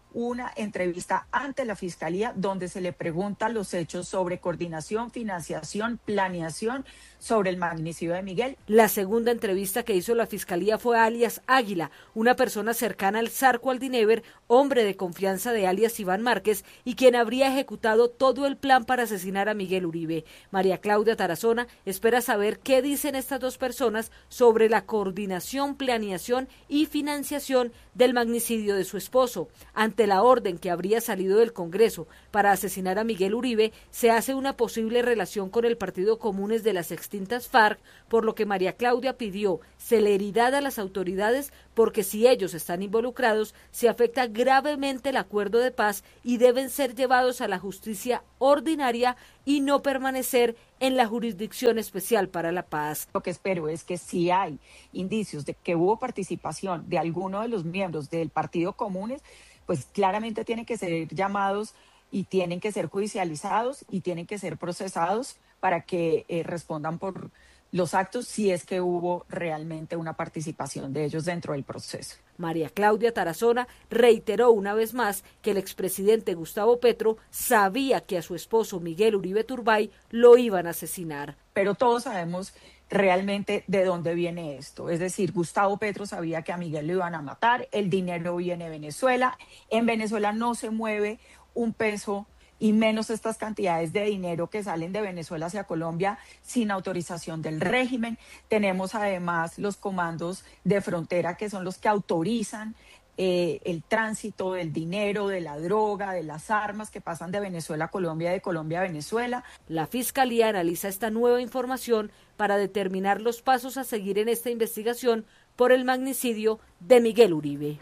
una entrevista ante la Fiscalía donde se le pregunta los hechos sobre coordinación, financiación, planeación sobre el magnicidio de Miguel. La segunda entrevista que hizo la Fiscalía fue a alias Águila, una persona cercana al Zarco Aldinever, hombre de confianza de alias Iván Márquez y quien habría ejecutado todo el plan para asesinar a Miguel Uribe. María Claudia Tarazona espera saber qué dicen estas dos personas sobre la coordinación, planeación y financiación del magnicidio de su esposo. Ante la orden que habría salido del Congreso para asesinar a Miguel Uribe, se hace una posible relación con el Partido Comunes de las extintas FARC, por lo que María Claudia pidió celeridad a las autoridades porque si ellos están involucrados, se afecta gravemente el acuerdo de paz y deben ser llevados a la justicia ordinaria y no permanecer en la Jurisdicción Especial para la Paz. Lo que espero es que si hay indicios de que hubo participación de alguno de los miembros del Partido Comunes, pues claramente tienen que ser llamados y tienen que ser judicializados y tienen que ser procesados para que respondan por los actos si es que hubo realmente una participación de ellos dentro del proceso. María Claudia Tarazona reiteró una vez más que el expresidente Gustavo Petro sabía que a su esposo Miguel Uribe Turbay lo iban a asesinar. Pero todos sabemos realmente de dónde viene esto. Es decir, Gustavo Petro sabía que a Miguel lo iban a matar, el dinero viene de Venezuela, en Venezuela no se mueve un peso y menos estas cantidades de dinero que salen de Venezuela hacia Colombia sin autorización del régimen. Tenemos además los comandos de frontera que son los que autorizan el tránsito del dinero, de la droga, de las armas que pasan de Venezuela a Colombia, de Colombia a Venezuela. La Fiscalía analiza esta nueva información para determinar los pasos a seguir en esta investigación por el magnicidio de Miguel Uribe.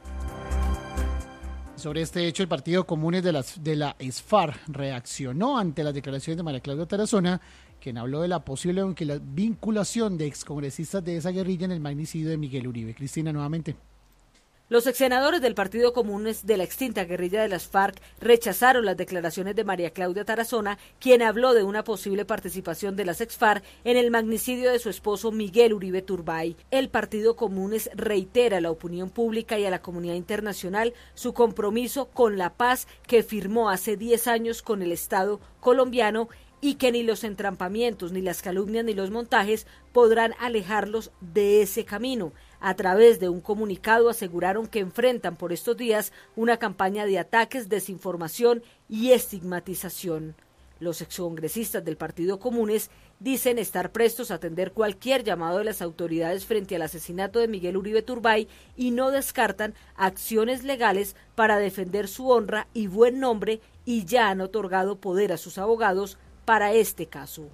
Sobre este hecho, el Partido Comunes de la ESFAR reaccionó ante las declaraciones de María Claudia Tarazona, quien habló de la posible vinculación de excongresistas de esa guerrilla en el magnicidio de Miguel Uribe. Cristina, nuevamente. Los exsenadores del Partido Comunes de la extinta guerrilla de las FARC rechazaron las declaraciones de María Claudia Tarazona, quien habló de una posible participación de las ex-FARC en el magnicidio de su esposo Miguel Uribe Turbay. El Partido Comunes reitera a la opinión pública y a la comunidad internacional su compromiso con la paz que firmó hace 10 años con el Estado colombiano y que ni los entrampamientos, ni las calumnias, ni los montajes podrán alejarlos de ese camino. A través de un comunicado aseguraron que enfrentan por estos días una campaña de ataques, desinformación y estigmatización. Los excongresistas del Partido Comunes dicen estar prestos a atender cualquier llamado de las autoridades frente al asesinato de Miguel Uribe Turbay y no descartan acciones legales para defender su honra y buen nombre y ya han otorgado poder a sus abogados para este caso.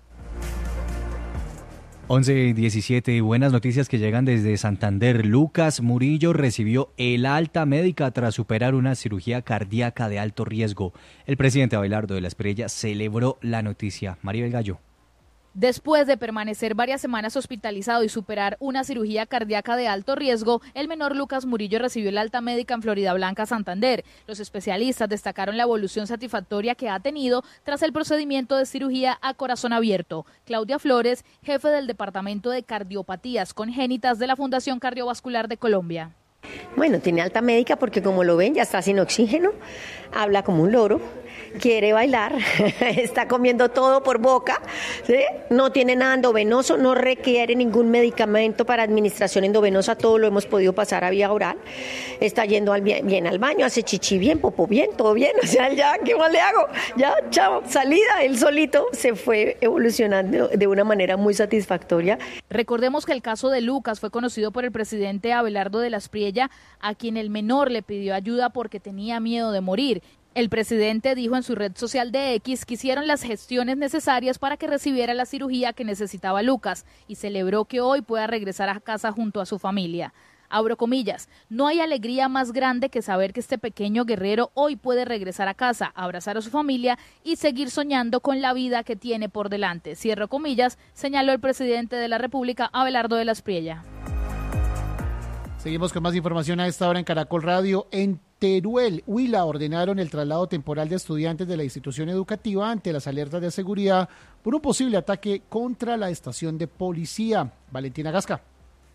11:17, buenas noticias que llegan desde Santander. Lucas Murillo recibió el alta médica tras superar una cirugía cardíaca de alto riesgo. El presidente Abelardo de la Espriella celebró la noticia. Maribel Gallo. Después de permanecer varias semanas hospitalizado y superar una cirugía cardíaca de alto riesgo, el menor Lucas Murillo recibió el alta médica en Florida Blanca, Santander. Los especialistas destacaron la evolución satisfactoria que ha tenido tras el procedimiento de cirugía a corazón abierto. Claudia Flores, jefe del Departamento de Cardiopatías Congénitas de la Fundación Cardiovascular de Colombia. Bueno, tiene alta médica porque como lo ven ya está sin oxígeno, habla como un loro, quiere bailar, está comiendo todo por boca, ¿sí? No tiene nada endovenoso, no requiere ningún medicamento para administración endovenosa, todo lo hemos podido pasar a vía oral, está yendo bien al baño, hace chichi bien, popó bien, todo bien, o sea, ya, ¿qué más le hago? Ya, chao, salida, él solito se fue evolucionando de una manera muy satisfactoria. Recordemos que el caso de Lucas fue conocido por el presidente Abelardo de la Espriella, a quien el menor le pidió ayuda porque tenía miedo de morir. El presidente dijo en su red social de X que hicieron las gestiones necesarias para que recibiera la cirugía que necesitaba Lucas y celebró que hoy pueda regresar a casa junto a su familia. Abro comillas, no hay alegría más grande que saber que este pequeño guerrero hoy puede regresar a casa, abrazar a su familia y seguir soñando con la vida que tiene por delante. Cierro comillas, señaló el presidente de la República, Abelardo de la Espriella. Seguimos con más información a esta hora en Caracol Radio. En Teruel, Huila, ordenaron el traslado temporal de estudiantes de la institución educativa ante las alertas de seguridad por un posible ataque contra la estación de policía. Valentina Gasca.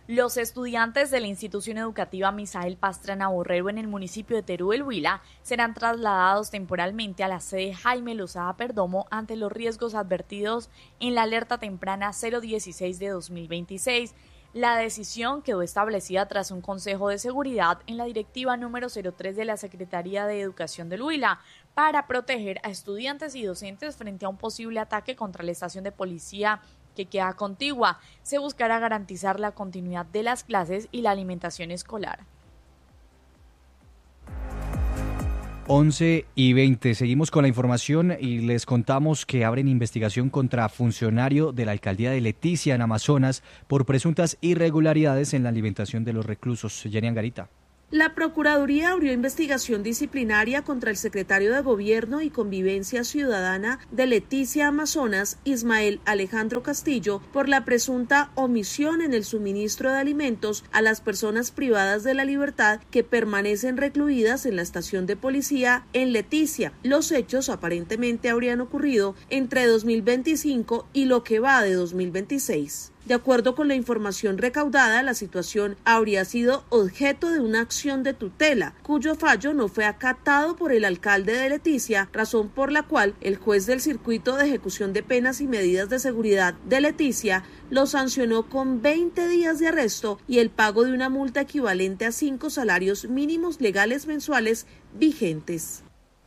Los estudiantes de la institución educativa Misael Pastrana Borrero en el municipio de Teruel, Huila, serán trasladados temporalmente a la sede Jaime Lozada Perdomo ante los riesgos advertidos en la alerta temprana 016 de 2026. La decisión quedó establecida tras un consejo de seguridad en la directiva número 03 de la Secretaría de Educación del Huila para proteger a estudiantes y docentes frente a un posible ataque contra la estación de policía que queda contigua. Se buscará garantizar la continuidad de las clases y la alimentación escolar. 11:20. Seguimos con la información y les contamos que abren investigación contra funcionario de la alcaldía de Leticia en Amazonas por presuntas irregularidades en la alimentación de los reclusos. Jenny Angarita. La Procuraduría abrió investigación disciplinaria contra el secretario de Gobierno y Convivencia Ciudadana de Leticia, Amazonas, Ismael Alejandro Castillo, por la presunta omisión en el suministro de alimentos a las personas privadas de la libertad que permanecen recluidas en la estación de policía en Leticia. Los hechos aparentemente habrían ocurrido entre 2025 y lo que va de 2026. De acuerdo con la información recaudada, la situación habría sido objeto de una acción de tutela, cuyo fallo no fue acatado por el alcalde de Leticia, razón por la cual el juez del Circuito de Ejecución de Penas y Medidas de Seguridad de Leticia lo sancionó con 20 días de arresto y el pago de una multa equivalente a 5 salarios mínimos legales mensuales vigentes.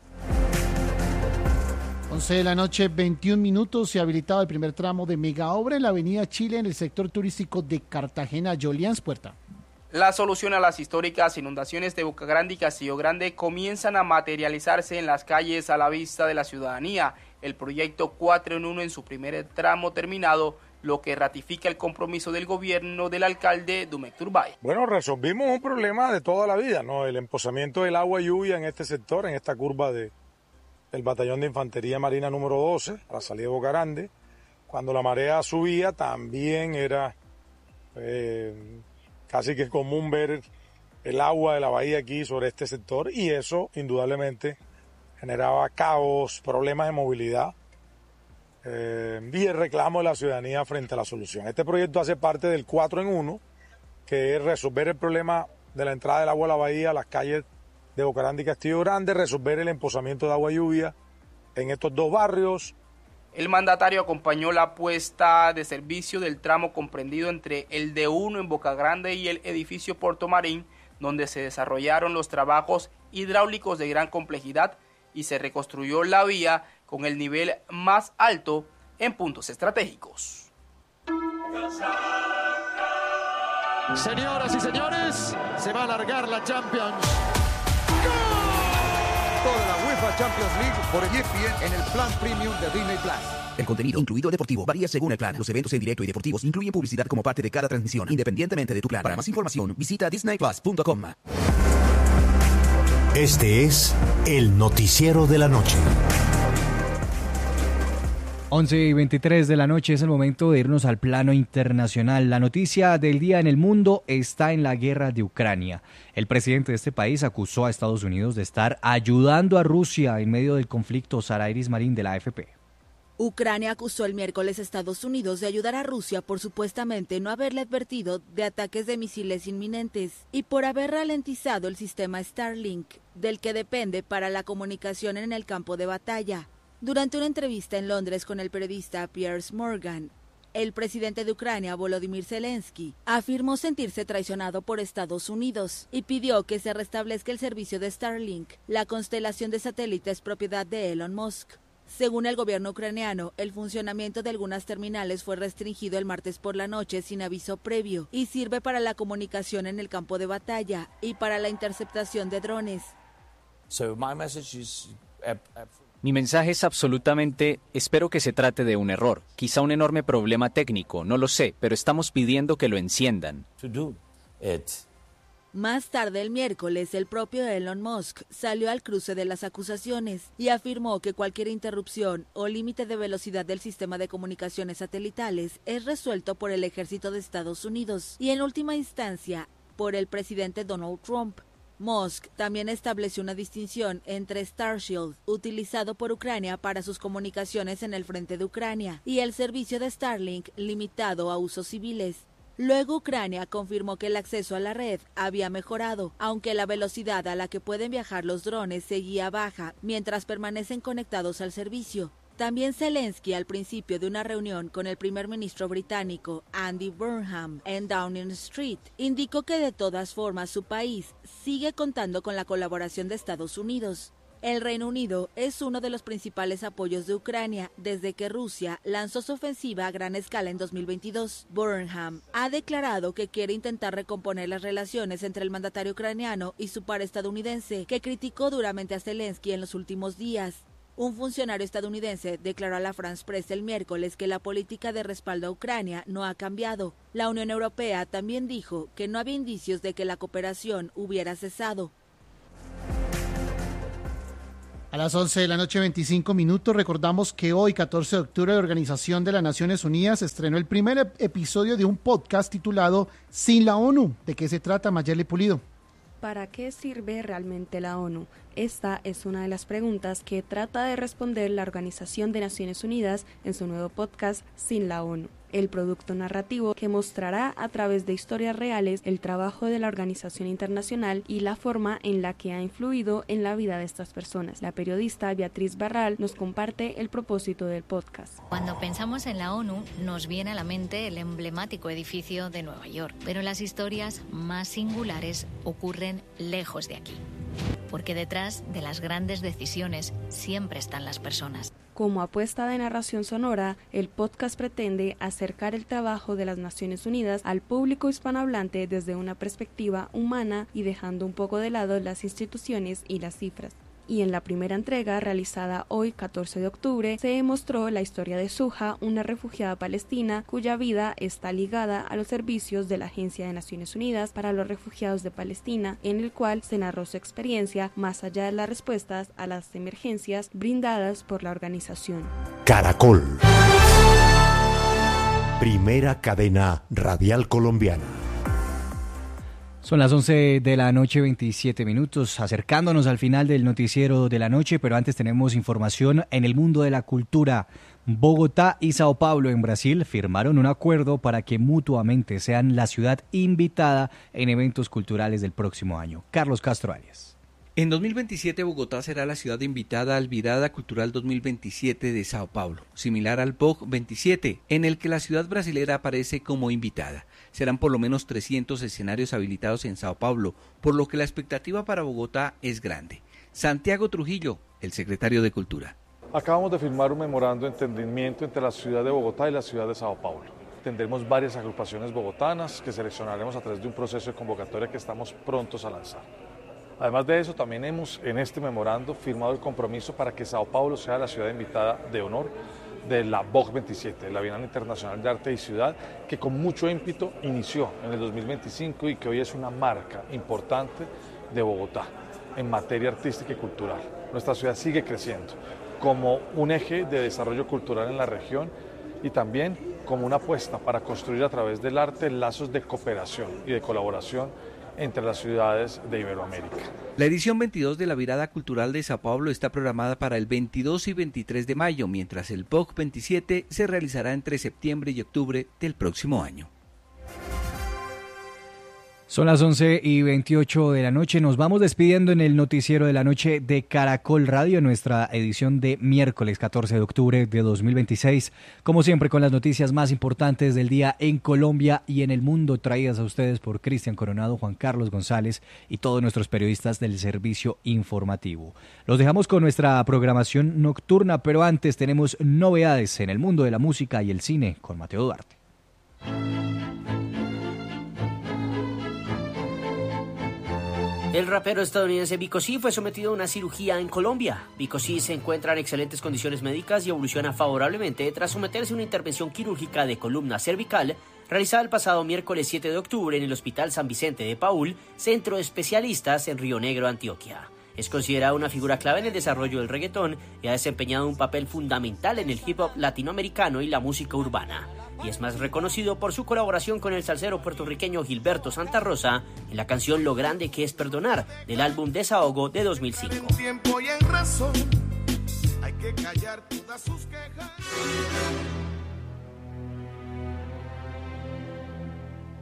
11 de la noche, 21 minutos, se ha habilitado el primer tramo de mega obra en la avenida Chile en el sector turístico de Cartagena. Jolians Puerta. La solución a las históricas inundaciones de Boca Grande y Castillo Grande comienzan a materializarse en las calles a la vista de la ciudadanía. El proyecto 4 en 1 en su primer tramo terminado, lo que ratifica el compromiso del gobierno del alcalde Dumek Turbay. Bueno, resolvimos un problema de toda la vida, ¿no? El emposamiento del agua y lluvia en este sector, en esta curva del batallón de infantería marina número 12, a la salida de Boca Grande. Cuando la marea subía también era casi que común ver el agua de la bahía aquí sobre este sector y eso indudablemente generaba caos, problemas de movilidad y el reclamo de la ciudadanía frente a la solución. Este proyecto hace parte del 4 en 1, que es resolver el problema de la entrada del agua a la bahía, a las calles de Boca Grande y Castillo Grande, resolver el emposamiento de agua y lluvia en estos dos barrios. El mandatario acompañó la puesta de servicio del tramo comprendido entre el D1 en Boca Grande y el edificio Puerto Marín, donde se desarrollaron los trabajos hidráulicos de gran complejidad y se reconstruyó la vía con el nivel más alto en puntos estratégicos. Señoras y señores, se va a alargar la Champions. Toda la UEFA Champions League por ESPN en el plan premium de Disney Plus. El contenido, incluido deportivo, varía según el plan. Los eventos en directo y deportivos incluyen publicidad como parte de cada transmisión, independientemente de tu plan. Para más información, visita disneyplus.com. Este es el noticiero de la noche. 11:23 de la noche, es el momento de irnos al plano internacional. La noticia del día en el mundo está en la guerra de Ucrania. El presidente de este país acusó a Estados Unidos de estar ayudando a Rusia en medio del conflicto. Sara Iris Marín, de la AFP. Ucrania acusó el miércoles a Estados Unidos de ayudar a Rusia por supuestamente no haberle advertido de ataques de misiles inminentes y por haber ralentizado el sistema Starlink, del que depende para la comunicación en el campo de batalla. Durante una entrevista en Londres con el periodista Piers Morgan, el presidente de Ucrania, Volodymyr Zelensky, afirmó sentirse traicionado por Estados Unidos y pidió que se restablezca el servicio de Starlink, la constelación de satélites propiedad de Elon Musk. Según el gobierno ucraniano, el funcionamiento de algunas terminales fue restringido el martes por la noche sin aviso previo y sirve para la comunicación en el campo de batalla y para la interceptación de drones. Mi mensaje es absolutamente, espero que se trate de un error, quizá un enorme problema técnico, no lo sé, pero estamos pidiendo que lo enciendan. Más tarde el miércoles, el propio Elon Musk salió al cruce de las acusaciones y afirmó que cualquier interrupción o límite de velocidad del sistema de comunicaciones satelitales es resuelto por el ejército de Estados Unidos y en última instancia por el presidente Donald Trump. Musk también estableció una distinción entre Starshield, utilizado por Ucrania para sus comunicaciones en el frente de Ucrania, y el servicio de Starlink limitado a usos civiles. Luego Ucrania confirmó que el acceso a la red había mejorado, aunque la velocidad a la que pueden viajar los drones seguía baja mientras permanecen conectados al servicio. También Zelensky, al principio de una reunión con el primer ministro británico Andy Burnham en Downing Street, indicó que de todas formas su país sigue contando con la colaboración de Estados Unidos. El Reino Unido es uno de los principales apoyos de Ucrania desde que Rusia lanzó su ofensiva a gran escala en 2022. Burnham ha declarado que quiere intentar recomponer las relaciones entre el mandatario ucraniano y su par estadounidense, que criticó duramente a Zelensky en los últimos días. Un funcionario estadounidense declaró a la France Press el miércoles que la política de respaldo a Ucrania no ha cambiado. La Unión Europea también dijo que no había indicios de que la cooperación hubiera cesado. A las 11 de la noche, 25 minutos, recordamos que hoy, 14 de octubre, la Organización de las Naciones Unidas estrenó el primer episodio de un podcast titulado Sin la ONU. ¿De qué se trata, Mayerly Pulido? ¿Para qué sirve realmente la ONU? Esta es una de las preguntas que trata de responder la Organización de Naciones Unidas en su nuevo podcast Sin la ONU, el producto narrativo que mostrará a través de historias reales el trabajo de la organización internacional y la forma en la que ha influido en la vida de estas personas. La periodista Beatriz Barral nos comparte el propósito del podcast. Cuando pensamos en la ONU, nos viene a la mente el emblemático edificio de Nueva York, pero las historias más singulares ocurren lejos de aquí, porque detrás de las grandes decisiones siempre están las personas. Como apuesta de narración sonora, el podcast pretende acercar el trabajo de las Naciones Unidas al público hispanohablante desde una perspectiva humana y dejando un poco de lado las instituciones y las cifras. Y en la primera entrega, realizada hoy, 14 de octubre, se mostró la historia de Suja, una refugiada palestina cuya vida está ligada a los servicios de la Agencia de Naciones Unidas para los Refugiados de Palestina, en el cual se narró su experiencia más allá de las respuestas a las emergencias brindadas por la organización. Caracol. Primera cadena radial colombiana. Son las 11 de la noche, 27 minutos, acercándonos al final del noticiero de la noche, pero antes tenemos información en el mundo de la cultura. Bogotá y Sao Paulo en Brasil firmaron un acuerdo para que mutuamente sean la ciudad invitada en eventos culturales del próximo año. Carlos Castro Arias. En 2027 Bogotá será la ciudad invitada al Virada Cultural 2027 de Sao Paulo, similar al BOG 27, en el que la ciudad brasilera aparece como invitada. Serán por lo menos 300 escenarios habilitados en Sao Paulo, por lo que la expectativa para Bogotá es grande. Santiago Trujillo, el secretario de Cultura. Acabamos de firmar un memorando de entendimiento entre la ciudad de Bogotá y la ciudad de Sao Paulo. Tendremos varias agrupaciones bogotanas que seleccionaremos a través de un proceso de convocatoria que estamos prontos a lanzar. Además de eso, también hemos en este memorando firmado el compromiso para que Sao Paulo sea la ciudad invitada de honor de la BOG 27, la Bienal Internacional de Arte y Ciudad, que con mucho ímpetu inició en el 2025 y que hoy es una marca importante de Bogotá en materia artística y cultural. Nuestra ciudad sigue creciendo como un eje de desarrollo cultural en la región y también como una apuesta para construir a través del arte lazos de cooperación y de colaboración entre las ciudades de Iberoamérica. La edición 22 de la Virada Cultural de Sao Paulo está programada para el 22 y 23 de mayo, mientras el BOG 27 se realizará entre septiembre y octubre del próximo año. Son las 11 y 28 de la noche. Nos vamos despidiendo en el noticiero de la noche de Caracol Radio, nuestra edición de miércoles 14 de octubre de 2026. Como siempre, con las noticias más importantes del día en Colombia y en el mundo, traídas a ustedes por Cristian Coronado, Juan Carlos González y todos nuestros periodistas del servicio informativo. Los dejamos con nuestra programación nocturna, pero antes tenemos novedades en el mundo de la música y el cine con Mateo Duarte. El rapero estadounidense Vico C fue sometido a una cirugía en Colombia. Vico C se encuentra en excelentes condiciones médicas y evoluciona favorablemente tras someterse a una intervención quirúrgica de columna cervical realizada el pasado miércoles 7 de octubre en el Hospital San Vicente de Paúl, centro de especialistas en Río Negro, Antioquia. Es considerada una figura clave en el desarrollo del reggaetón y ha desempeñado un papel fundamental en el hip hop latinoamericano y la música urbana. Y es más reconocido por su colaboración con el salsero puertorriqueño Gilberto Santa Rosa en la canción Lo Grande que es Perdonar, del álbum Desahogo de 2005. En tiempo y en razón, hay que callar todas sus quejas.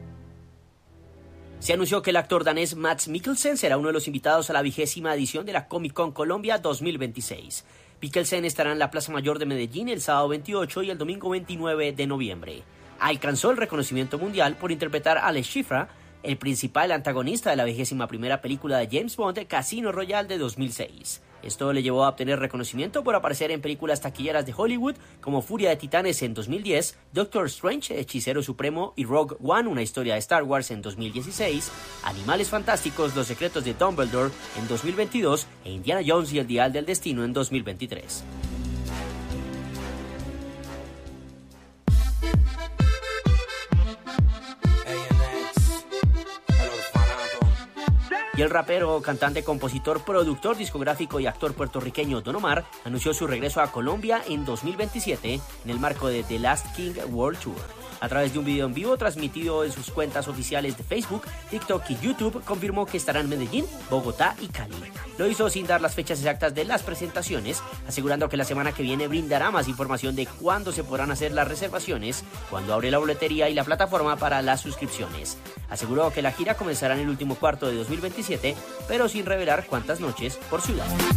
Se anunció que el actor danés Mads Mikkelsen será uno de los invitados a la 20ª edición de la Comic Con Colombia 2026. Mikkelsen estará en la Plaza Mayor de Medellín el sábado 28 y el domingo 29 de noviembre. Alcanzó el reconocimiento mundial por interpretar a Le Chiffre, el principal antagonista de la 21ª película de James Bond, Casino Royale de 2006. Esto le llevó a obtener reconocimiento por aparecer en películas taquilleras de Hollywood como Furia de Titanes en 2010, Doctor Strange, Hechicero Supremo y Rogue One, una historia de Star Wars en 2016, Animales Fantásticos, Los Secretos de Dumbledore en 2022 e Indiana Jones y el Dial del Destino en 2023. Y el rapero, cantante, compositor, productor discográfico y actor puertorriqueño Don Omar anunció su regreso a Colombia en 2027 en el marco de The Last King World Tour. A través de un video en vivo transmitido en sus cuentas oficiales de Facebook, TikTok y YouTube, confirmó que estará en Medellín, Bogotá y Cali. Lo hizo sin dar las fechas exactas de las presentaciones, asegurando que la semana que viene brindará más información de cuándo se podrán hacer las reservaciones, cuándo abre la boletería y la plataforma para las suscripciones. Aseguró que la gira comenzará en el último cuarto de 2027, pero sin revelar cuántas noches por ciudad.